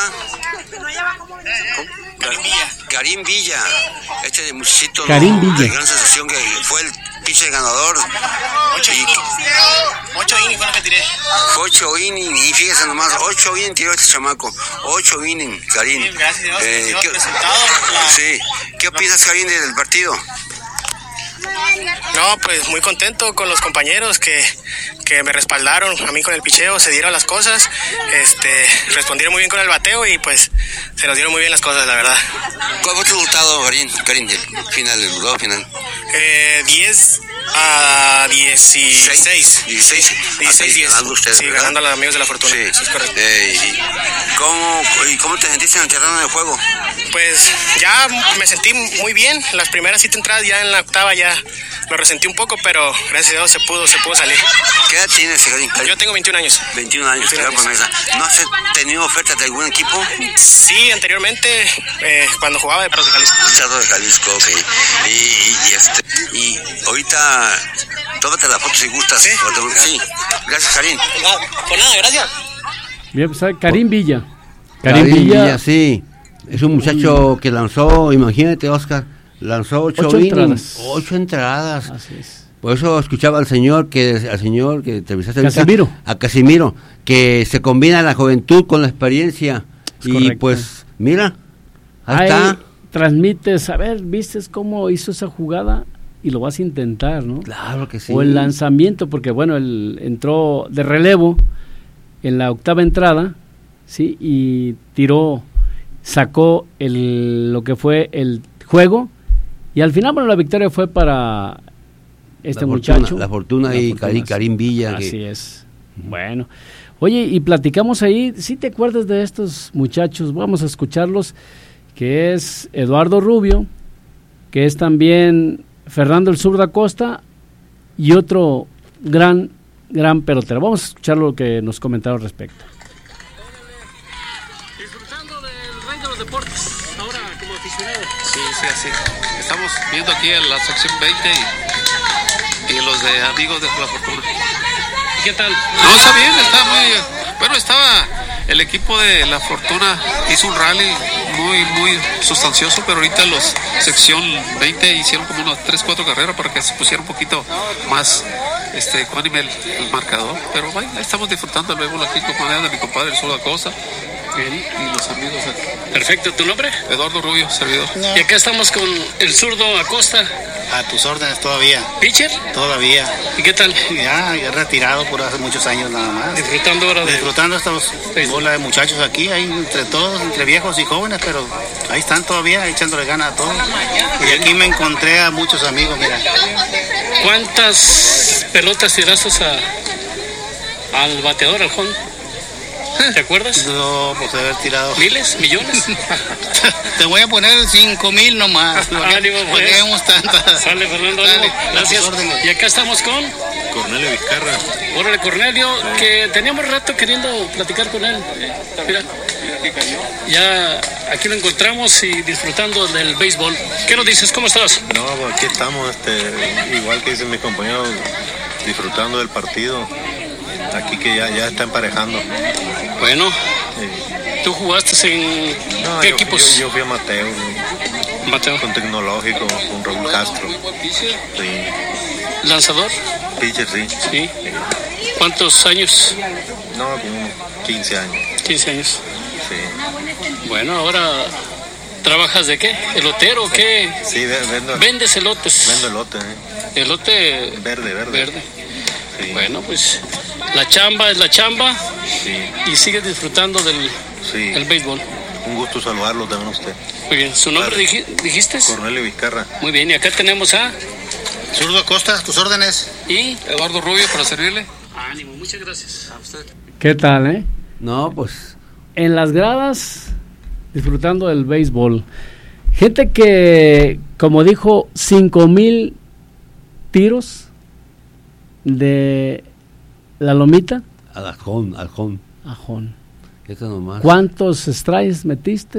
Karim Villa, este muchachito Karim no, Villa. de gran sensación, que fue el pitcher ganador. Ocho innings, ocho innings fue lo que tiré. Ocho innings, y fíjese nomás, ocho innings tiró este chamaco, ocho innings, Karim. Sí, gracias a Dios, eh, ¿qué, resultado, la, sí. ¿Qué opinas, Karim, del partido? No, pues muy contento con los compañeros que, que me respaldaron a mí con el picheo, se dieron las cosas, este, respondieron muy bien con el bateo y pues se nos dieron muy bien las cosas, la verdad. ¿Cuál fue tu resultado, Karim, Karim, del final, del juego final? Eh, diez a dieciséis. dieciséis. dieciséis, diez. Ganando ustedes, sí, ¿verdad? ganando a los amigos de La Fortuna. Sí. Eso es correcto. Eh, ¿y, cómo, ¿Y cómo te sentiste en el terreno de juego? Pues ya me sentí muy bien. Las primeras siete entradas, ya en la octava ya lo resentí un poco, pero gracias a Dios se pudo, se pudo salir. ¿Qué edad tienes, Karim? Yo tengo veintiún años. veintiún años, veintiún años. Promesa. ¿No has tenido ofertas de algún equipo? Sí, anteriormente, eh, cuando jugaba de Charros de Jalisco. Charros de Jalisco, ok. Y, y, y, este, y ahorita, tómate la foto si gustas. Sí, te, sí. Gracias, Karim. No, por nada, gracias. Bien, pues Karim Villa. Karim, Karim Villa, Villa, sí. Es un muchacho que lanzó, imagínate, Oscar, lanzó ocho, ocho innings, entradas. Ocho entradas. Así es. Por eso escuchaba al señor que al señor que entrevistaste Casimiro. a Casimiro, que se combina la juventud con la experiencia. Es y correcto. Pues mira, ahí, ahí está. Transmites, a ver, vistes cómo hizo esa jugada y lo vas a intentar, ¿no? Claro que sí. O el lanzamiento, porque bueno, él entró de relevo en la octava entrada, sí, y tiró, sacó el lo que fue el juego, y al final, bueno, la victoria fue para este la muchacho. Fortuna, la Fortuna la y fortuna, Karim, Karim Villa. Así que... es. Bueno. Oye, y platicamos ahí, si ¿sí te acuerdas de estos muchachos? Vamos a escucharlos, que es Eduardo Rubio, que es también Fernando el Zurdo Acosta, y otro gran, gran pelotero. Vamos a escuchar lo que nos comentaron al respecto. Disfrutando del rey de los deportes, ahora como aficionado. Sí, sí, así. Estamos viendo aquí en la sección veinte y, y los de amigos de La Fortuna. ¿Y qué tal? No, está bien, está muy... Bueno, estaba... El equipo de La Fortuna hizo un rally muy, muy sustancioso, pero ahorita los sección veinte hicieron como unas tres, cuatro carreras para que se pusiera un poquito más este, ecuánime el, el marcador. Pero bueno, estamos disfrutando el béisbol aquí con de mi compadre, el Zurdo Acosta, él y los amigos aquí. Perfecto, ¿tu nombre? Eduardo Rubio, servidor. No. Y acá estamos con el Zurdo Acosta. A tus órdenes todavía. ¿Pitcher? Todavía. ¿Y qué tal? Ya, ya retirado por hace muchos años nada más. Disfrutando ahora de... Disfrutando estos bola de muchachos aquí, ahí entre todos, entre viejos y jóvenes, pero ahí están todavía echándole ganas a todos. Y aquí me encontré a muchos amigos, mira. ¿Cuántas pelotas tiraste a, al bateador, al home? ¿Te acuerdas? No, pues haber tirado. ¿Miles? ¿Millones? Te voy a poner cinco mil nomás. Ánimo, pues. Tenemos tantas. Sale, Fernando, Dale, ánimo. Gracias. Y acá estamos con Cornelio Vizcarra. Órale, Cornelio, que teníamos rato queriendo platicar con él. Mira, ya aquí lo encontramos y disfrutando del béisbol. ¿Qué nos dices? ¿Cómo estás? No, pues aquí estamos, este, igual que dicen mis compañeros, disfrutando del partido. Aquí que ya, ya está emparejando. Bueno, Sí. ¿tú jugaste en No, qué yo, equipos? Yo, yo fui a Mateo, ¿no? Mateo. Con Tecnológico, con Raúl Castro. Sí. ¿Lanzador? Pitcher, sí. Sí. ¿Cuántos años? No, como quince años. quince años. Sí. Bueno, ahora ¿trabajas de qué? ¿Elotero o qué? Sí, ve- vendo. ¿Vendes elotes? Vendo elote, ¿eh? Elote Verde, verde. verde. Bueno, pues la chamba es la chamba. Sí. Y sigues disfrutando del Sí. el béisbol. Un gusto saludarlo también a usted. Muy bien. ¿Su nombre Padre. dij- dijiste? Cornelio Vizcarra. Muy bien, y acá tenemos a Zurdo Acosta, tus órdenes. y Eduardo Rubio, para servirle. Ánimo, muchas gracias a usted. ¿Qué tal, eh? No, pues En las gradas, disfrutando del béisbol. Gente que, como dijo, cinco mil tiros de la lomita. al ajón, ajón. Ajón. Eso nomás. ¿Cuántos strikes metiste?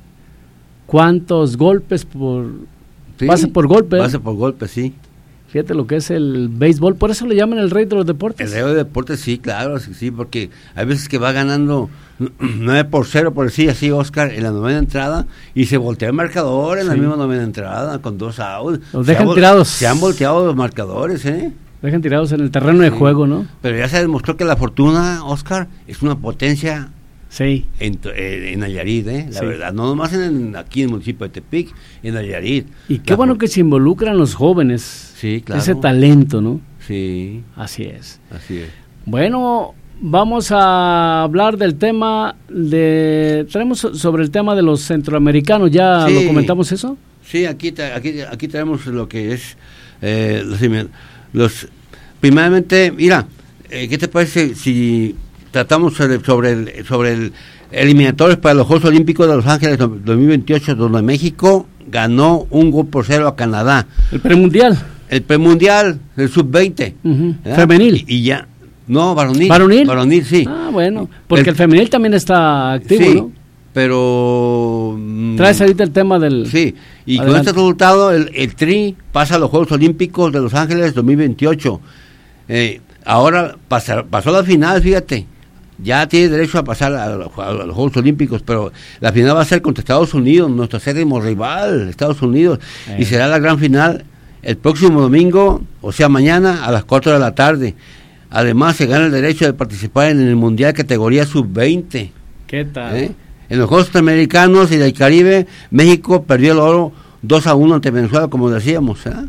¿Cuántos golpes por Sí, base por golpe? Base por golpe, sí. Fíjate lo que es el béisbol, por eso le llaman el rey de los deportes. El rey de deportes, sí, claro, sí, sí, porque hay veces que va ganando nueve por cero, por decir así, Oscar, en la novena entrada, y se voltea el marcador en la Sí. misma novena entrada, con dos outs. Los Se dejan ha vol- tirados. Se han volteado los marcadores, ¿eh? Dejan tirados en el terreno de Sí. juego, ¿no? Pero ya se demostró que la Fortuna, Oscar, es una potencia Sí. en, to- eh, en Nayarit, ¿eh? La Sí. verdad, no nomás en, aquí en el municipio de Tepic, en Nayarit. Y qué La bueno for- que se involucran los jóvenes. Sí, claro. Ese talento, ¿no? Sí, Así es. así es. Bueno, vamos a hablar del tema de... Tenemos so- sobre el tema de los centroamericanos, ¿ya Sí. lo comentamos eso? Sí, aquí, tra- aquí, aquí tenemos lo que es eh, los, los... Primeramente, mira, eh, ¿qué te parece si tratamos sobre, sobre el, sobre el eliminatorios para los Juegos Olímpicos de Los Ángeles dos mil veintiocho, donde México ganó un gol por cero a Canadá? El premundial. El premundial, el sub veinte. Ujú. ¿verdad? Femenil. Y, y ya, no, varonil. ¿Varonil? Varonil, sí. Ah, bueno, porque el, El- femenil también está activo, sí, ¿no? pero... mm, Traes ahorita el tema del... Sí, y con Adelante. este resultado el, el Tri pasa a los Juegos Olímpicos de Los Ángeles dos mil veintiocho. Eh, ahora pasa- pasó la final, fíjate. Ya tiene derecho a pasar a los, a los Juegos Olímpicos, pero la final va a ser contra Estados Unidos, nuestro acérrimo rival, Estados Unidos. Eh. Y será la gran final el próximo domingo, o sea, mañana a las cuatro de la tarde. Además, se gana el derecho de participar en el Mundial categoría sub veinte. ¿Qué tal? ¿Eh? En los Juegos Centroamericanos y del Caribe, México perdió el oro dos a uno ante Venezuela, como decíamos. ¿eh?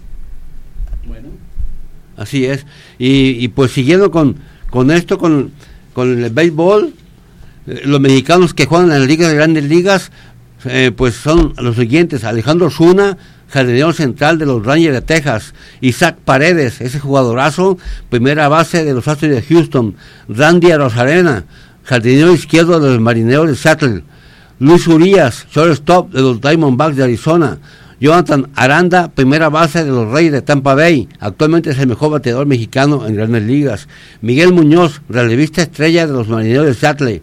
Bueno. Así es. Y, y pues siguiendo con, con esto, con, con el béisbol, eh, los mexicanos que juegan en las ligas de grandes ligas, eh, pues son los siguientes: Alejandro Zuna, jardinero central de los Rangers de Texas; Isaac Paredes, ese jugadorazo, primera base de los Astros de Houston; Randy Arozarena, jardinero izquierdo de los Marineros de Seattle; Luis Urias, shortstop de los Diamondbacks de Arizona; Jonathan Aranda, primera base de los Reyes de Tampa Bay, actualmente es el mejor bateador mexicano en grandes ligas; Miguel Muñoz, relevista estrella de los Marineros de Seattle;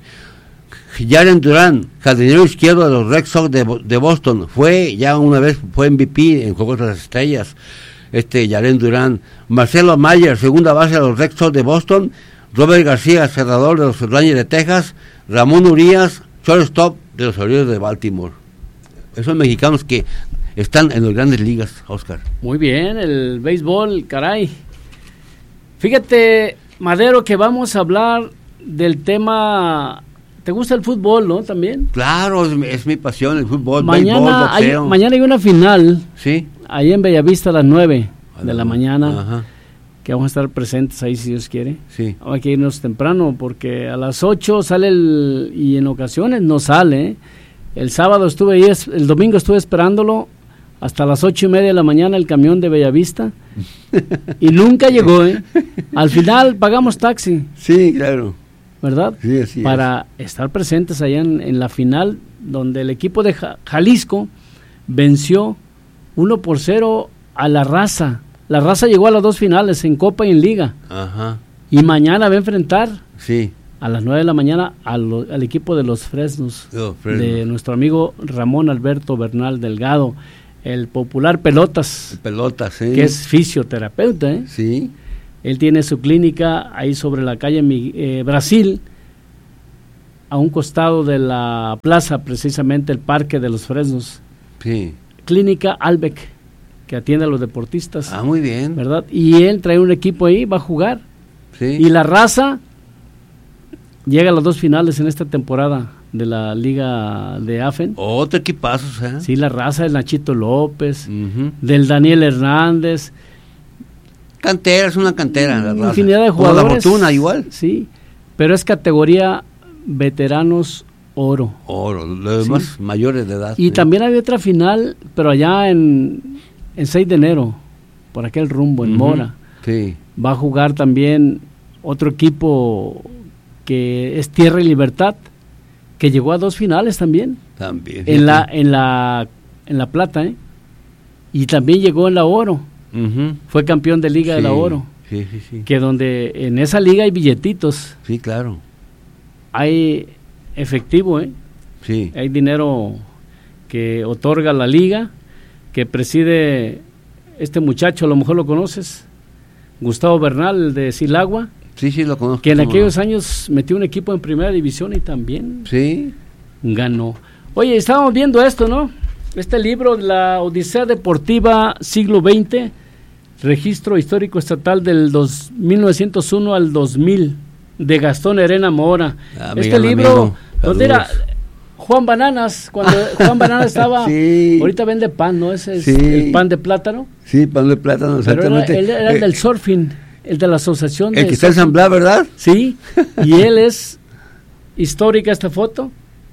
Jaren Durán, jardinero izquierdo de los Red Sox de, Bo- de Boston, fue ya una vez fue M V P en Juegos de las Estrellas, este Jaren Durán; Marcelo Mayer, segunda base de los Red Sox de Boston; Robert García, cerrador de los Rangers de Texas; Ramón Urias, shortstop de los Orioles de Baltimore. Esos mexicanos que están en las grandes ligas, Oscar. Muy bien, el béisbol, caray. Fíjate, Madero, que vamos a hablar del tema... ¿Te gusta el fútbol, no? También. Claro, es, mi- es mi pasión, el fútbol, Mañana béisbol, hay, boxeo. mañana hay una final, Sí. ahí en Bellavista a las nueve A de la la nu- mañana, Ajá. que vamos a estar presentes ahí si Dios quiere. Sí. Hay que irnos temprano porque a las ocho sale el... y en ocasiones no sale. ¿eh? El sábado estuve ahí, es- el domingo estuve esperándolo hasta las ocho y media de la mañana el camión de Bellavista y nunca llegó, ¿eh? Al final pagamos taxi. Sí, claro. ¿verdad? Sí, así Para es. estar presentes allá en, en la final, donde el equipo de Jalisco venció uno por cero a la Raza. La Raza llegó a las dos finales, en Copa y en Liga. Ajá. Y mañana va a enfrentar sí. a las nueve de la mañana a lo, al equipo de los Fresnos, oh, Fresno. de nuestro amigo Ramón Alberto Bernal Delgado, el popular Pelotas, Pelotas, sí. que es fisioterapeuta, ¿eh? Sí. Él tiene su clínica ahí sobre la calle eh, Brasil, a un costado de la plaza, precisamente el Parque de los Fresnos. Sí. Clínica Albec, que atiende a los deportistas. Ah, muy bien. ¿Verdad? Y él trae un equipo ahí, va a jugar. Sí. Y la Raza llega a las dos finales en esta temporada de la Liga de Afen. Otro equipazo, ¿eh? Sí, la Raza del Nachito López, uh-huh. del Daniel Hernández. Cantera, es una cantera. La Raza. Infinidad de jugadores. Como la Fortuna, igual. Sí, pero es categoría veteranos oro. Oro, los demás sí. mayores de edad. Y ¿eh? también había otra final, pero allá en, en seis de enero, por aquel rumbo, en uh-huh. Mora. Sí. Va a jugar también otro equipo que es Tierra y Libertad, que llegó a dos finales también. También. En la, en la, en la plata, ¿eh? Y también llegó en la oro. Uh-huh. Fue campeón de Liga sí, de la Oro. Sí, sí, sí. Que donde en esa liga hay billetitos. Sí, claro. Hay efectivo, ¿eh? Sí. Hay dinero que otorga la liga, que preside este muchacho, a lo mejor lo conoces, Gustavo Bernal, el de Silagua. Sí, sí, lo conozco. Que en aquellos no? años metió un equipo en primera división y también sí. ganó. Oye, estábamos viendo esto, ¿no? Este libro, La Odisea Deportiva Siglo veinte, Registro Histórico Estatal del dos, mil novecientos uno al dos mil, de Gastón Herena Mora. Ah, este libro, ¿dónde era? Juan Bananas, cuando Juan Bananas estaba, sí. ahorita vende pan, ¿no? Ese es sí. el pan de plátano. Sí, pan de plátano, exactamente. Pero era, él era el del surfing, el de la asociación. El de que está en San Blas, ¿verdad? Sí, y él es histórica esta foto,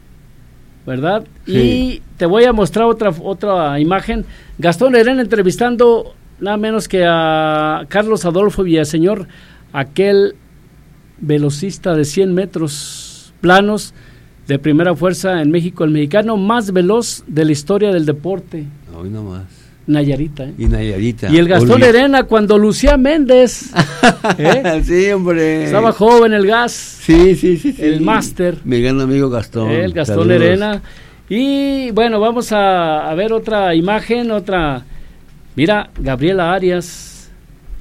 ¿verdad? Sí. Y te voy a mostrar otra otra imagen. Gastón Herena entrevistando nada menos que a Carlos Adolfo Villaseñor, aquel velocista de cien metros planos de primera fuerza en México, el mexicano más veloz de la historia del deporte. Hoy nomás. Nayarita, ¿eh? Y Nayarita. Y el Gastón Oli. Herena cuando Lucía Méndez. ¿eh? Sí, hombre. Estaba joven el gas. Sí, sí, sí. sí. El máster. Mi gran amigo Gastón. El Gastón Saludos. Herena. Y bueno, vamos a, a ver otra imagen, otra. Mira, Gabriela Arias.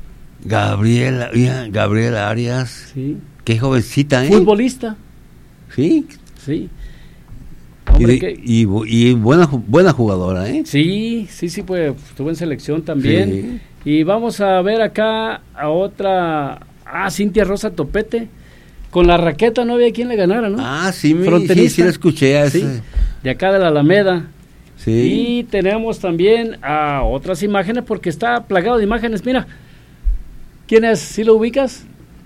Gabriela, mira, Gabriela Arias. Sí. Qué jovencita, ¿eh? Futbolista. Sí. Sí. Hombre, y, de, y, y buena buena jugadora, ¿eh? Sí, sí, sí, pues estuvo en selección también. Sí. Y vamos a ver acá a otra, ah, Cintia Rosa Topete, con la raqueta no había quien le ganara, ¿no? Ah, sí, mi, sí, sí la escuché a ese. Sí, de acá de la Alameda. Sí. Y tenemos también a otras imágenes, porque está plagado de imágenes, mira. ¿Quién es? ¿Sí lo ubicas?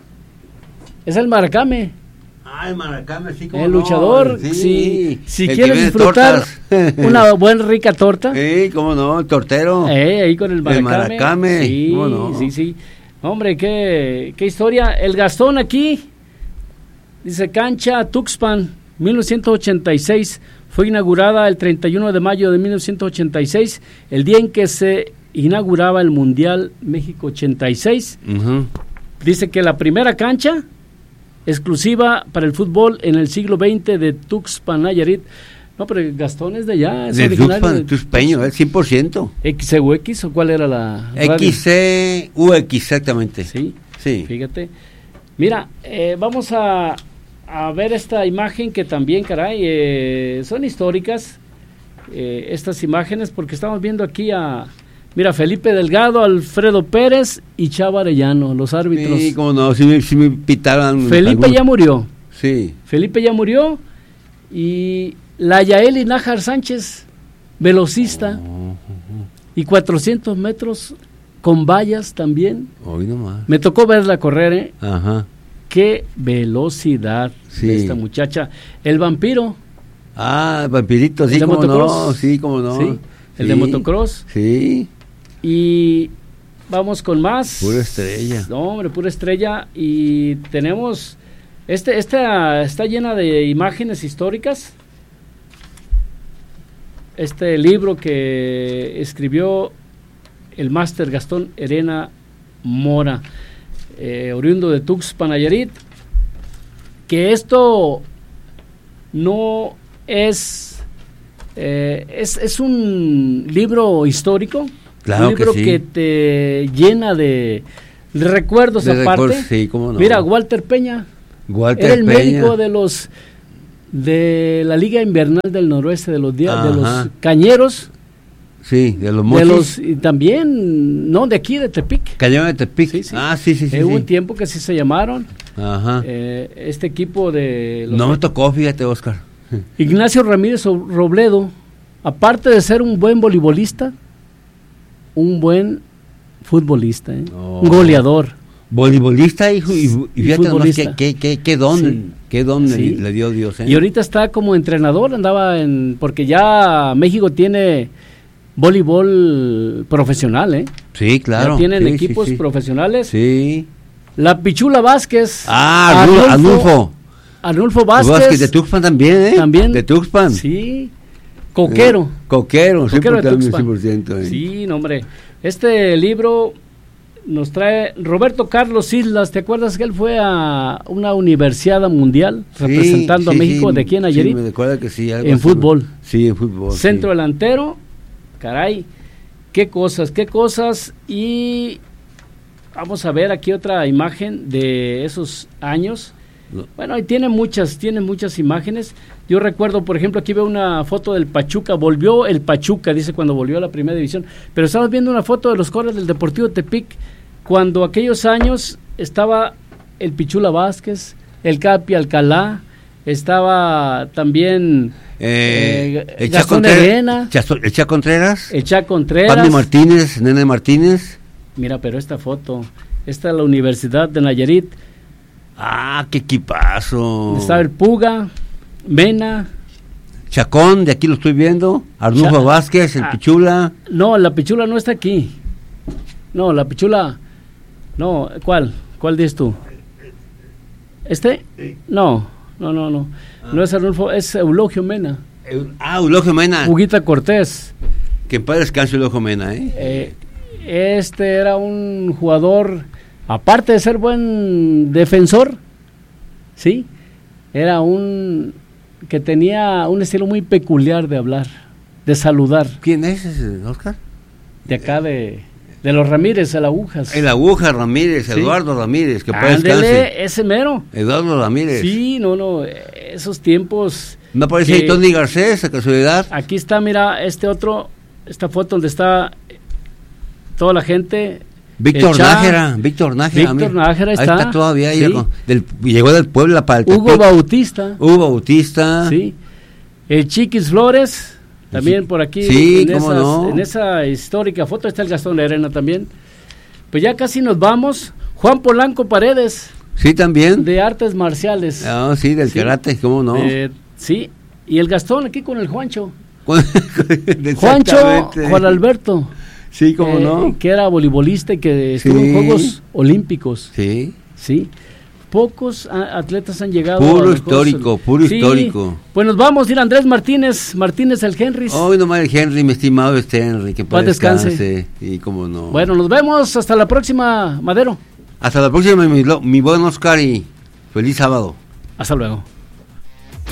Es el Maracame. Ah, el Maracame, sí, como el no, luchador, sí. Si, si el quieres disfrutar una buena rica torta. Sí, cómo no, el tortero. Eh, ahí con el Maracame. El Maracame, sí, cómo no. Sí, sí. Hombre, qué, qué historia. El Gastón aquí, dice cancha Tuxpan, mil novecientos ochenta y seis. Fue inaugurada el treinta y uno de mayo de mil novecientos ochenta y seis, el día en que se inauguraba el Mundial México ochenta y seis. Uh-huh. Dice que la primera cancha exclusiva para el fútbol en el siglo veinte de Tuxpan, Nayarit. No, pero Gastón es de allá. Es de Tuxpan, de Tuxpeño, es cien por ciento. ¿X C U X o cuál era la radio? X C U X, exactamente. Sí, sí. Fíjate. Mira, eh, vamos a, a ver esta imagen que también, caray, eh, son históricas, eh, estas imágenes, porque estamos viendo aquí a... Mira, Felipe Delgado, Alfredo Pérez y Chava Arellano, los árbitros. Sí, cómo no, si me, si me pitaran. Felipe algún... ya murió. Sí. Felipe ya murió. Y la Yaeli Nájar Sánchez, velocista. Oh, oh, oh. Y cuatrocientos metros con vallas también. Hoy nomás. Me tocó verla correr, ¿eh? Ajá. Qué velocidad sí. de esta muchacha. El vampiro. Ah, el vampirito, sí, cómo no. Sí, cómo no. Sí. El sí. de motocross. Sí. Y vamos con más. Pura estrella. No, hombre, pura estrella. Y tenemos Este, esta está llena de imágenes históricas. Este libro que escribió el máster Gastón Herena Mora, eh, oriundo de Tuxpan, Nayarit, que esto no es, eh, es, es un libro histórico, claro un libro que, sí. que te llena de, de recuerdos de aparte. Recuerdos, sí, cómo no. Mira, Walter Peña, Walter era el Peña. médico de los de la Liga Invernal del Noroeste, de los días, de los Cañeros. Sí, de los de Mochis. los y también, no, de aquí, de Tepic. Cañón de Tepic. Sí, sí. Ah, sí, sí, sí. Eh, hubo sí. un tiempo que sí se llamaron. Ajá. Eh, este equipo de... Los no me tocó, fíjate, Oscar. Ignacio Ramírez Robledo, aparte de ser un buen voleibolista, un buen futbolista, ¿eh? Oh. Un goleador. Voleibolista y, y, y fíjate nomás qué, qué, qué, qué don, sí. qué don sí. le, le dio Dios. ¿eh? Y ahorita está como entrenador, andaba en... Porque ya México tiene voleibol profesional, ¿eh? Sí, claro. Ya tienen sí, equipos sí, sí. profesionales. Sí. La Pichula Vázquez. Ah, Arnulfo. Arnulfo, Arnulfo Vázquez. Vázquez de Tuxpan también, ¿eh? También. De Tuxpan. Sí. Coquero. Eh, coquero, Coquero de cien Tuxpan. por ciento. ¿eh? Sí, no, hombre. Este libro nos trae Roberto Carlos Islas. ¿Te acuerdas que él fue a una universidad mundial Sí, representando sí, a México sí, de aquí en Nayarit? Sí, me recuerda que sí. Algo en así, fútbol. Sí, en fútbol. Centro sí. delantero. Caray. Qué cosas, qué cosas. Y vamos a ver aquí otra imagen de esos años. No. Bueno, ahí tiene muchas, tiene muchas imágenes. Yo recuerdo, por ejemplo, aquí veo una foto del Pachuca. Volvió el Pachuca, dice, cuando volvió a la primera división. Pero estamos viendo una foto de los corredores del Deportivo Tepic, cuando aquellos años estaba el Pichula Vázquez, el Capi Alcalá, estaba también Eh, eh, el Gastón Cha Herena, Cha- el Cha Contreras, el Cha Contreras. Pablo Martínez, Nene Martínez. Mira, pero esta foto, esta es la Universidad de Nayarit. Ah, qué equipazo. Estaba el Puga, Mena. Chacón, de aquí lo estoy viendo. Arnulfo Cha- Vázquez, el ah. Pichula. No, la Pichula no está aquí. No, la Pichula. No, ¿cuál? ¿Cuál dices tú? ¿Este? No, no, no, no. Ah. No es Arnulfo, es Eulogio Mena. Ah, Eulogio Mena. Huguita Cortés. Que en paz descanse Eulogio Mena, ¿eh? Eh, este era un jugador, aparte de ser buen defensor, ¿sí? Era un que tenía un estilo muy peculiar de hablar, de saludar. ¿Quién es ese, Oscar? De acá de, de los Ramírez, el Agujas. El Aguja Ramírez, Sí. Eduardo Ramírez, que paz Ándele, descanse. ese mero. Eduardo Ramírez. Sí, no, no, esos tiempos. ¿No aparece que- ahí Tony Garcés, a casualidad? Aquí está, mira, este otro, esta foto donde está toda la gente. Víctor el Cha, Nájera, Víctor Nájera. Víctor mira. Nájera Ahí está. está todavía. ahí Sí. llegó, del, llegó del Puebla para el Hugo Tepic. Bautista. Hugo Bautista. Sí. El Chiquis Flores, también por aquí. Sí, en, cómo esas- no. en esa histórica foto está el Gastón Herena también. Pues ya casi nos vamos. Juan Polanco Paredes, Sí, también. de artes marciales. Ah, sí, del Sí. karate, cómo no. Eh, sí, y el Gastón aquí con el Juancho. Exactamente. Juancho Juan Alberto. Sí, cómo eh, no. Que era voleibolista y que estuvo Sí. en Juegos Olímpicos. Sí. Sí. Pocos a- atletas han llegado. Puro a los Juegos histórico, Olí- puro Sí. histórico. Pues nos vamos, ir Andrés Martínez, Martínez el Henrys. Hoy nomás el Henry, mi estimado este Henry, que Paz paz descanse. descanse. Y cómo no. Bueno, nos vemos, hasta la próxima, Madero. Hasta la próxima, mi, lo- mi buen Oscar, y feliz sábado. Hasta luego.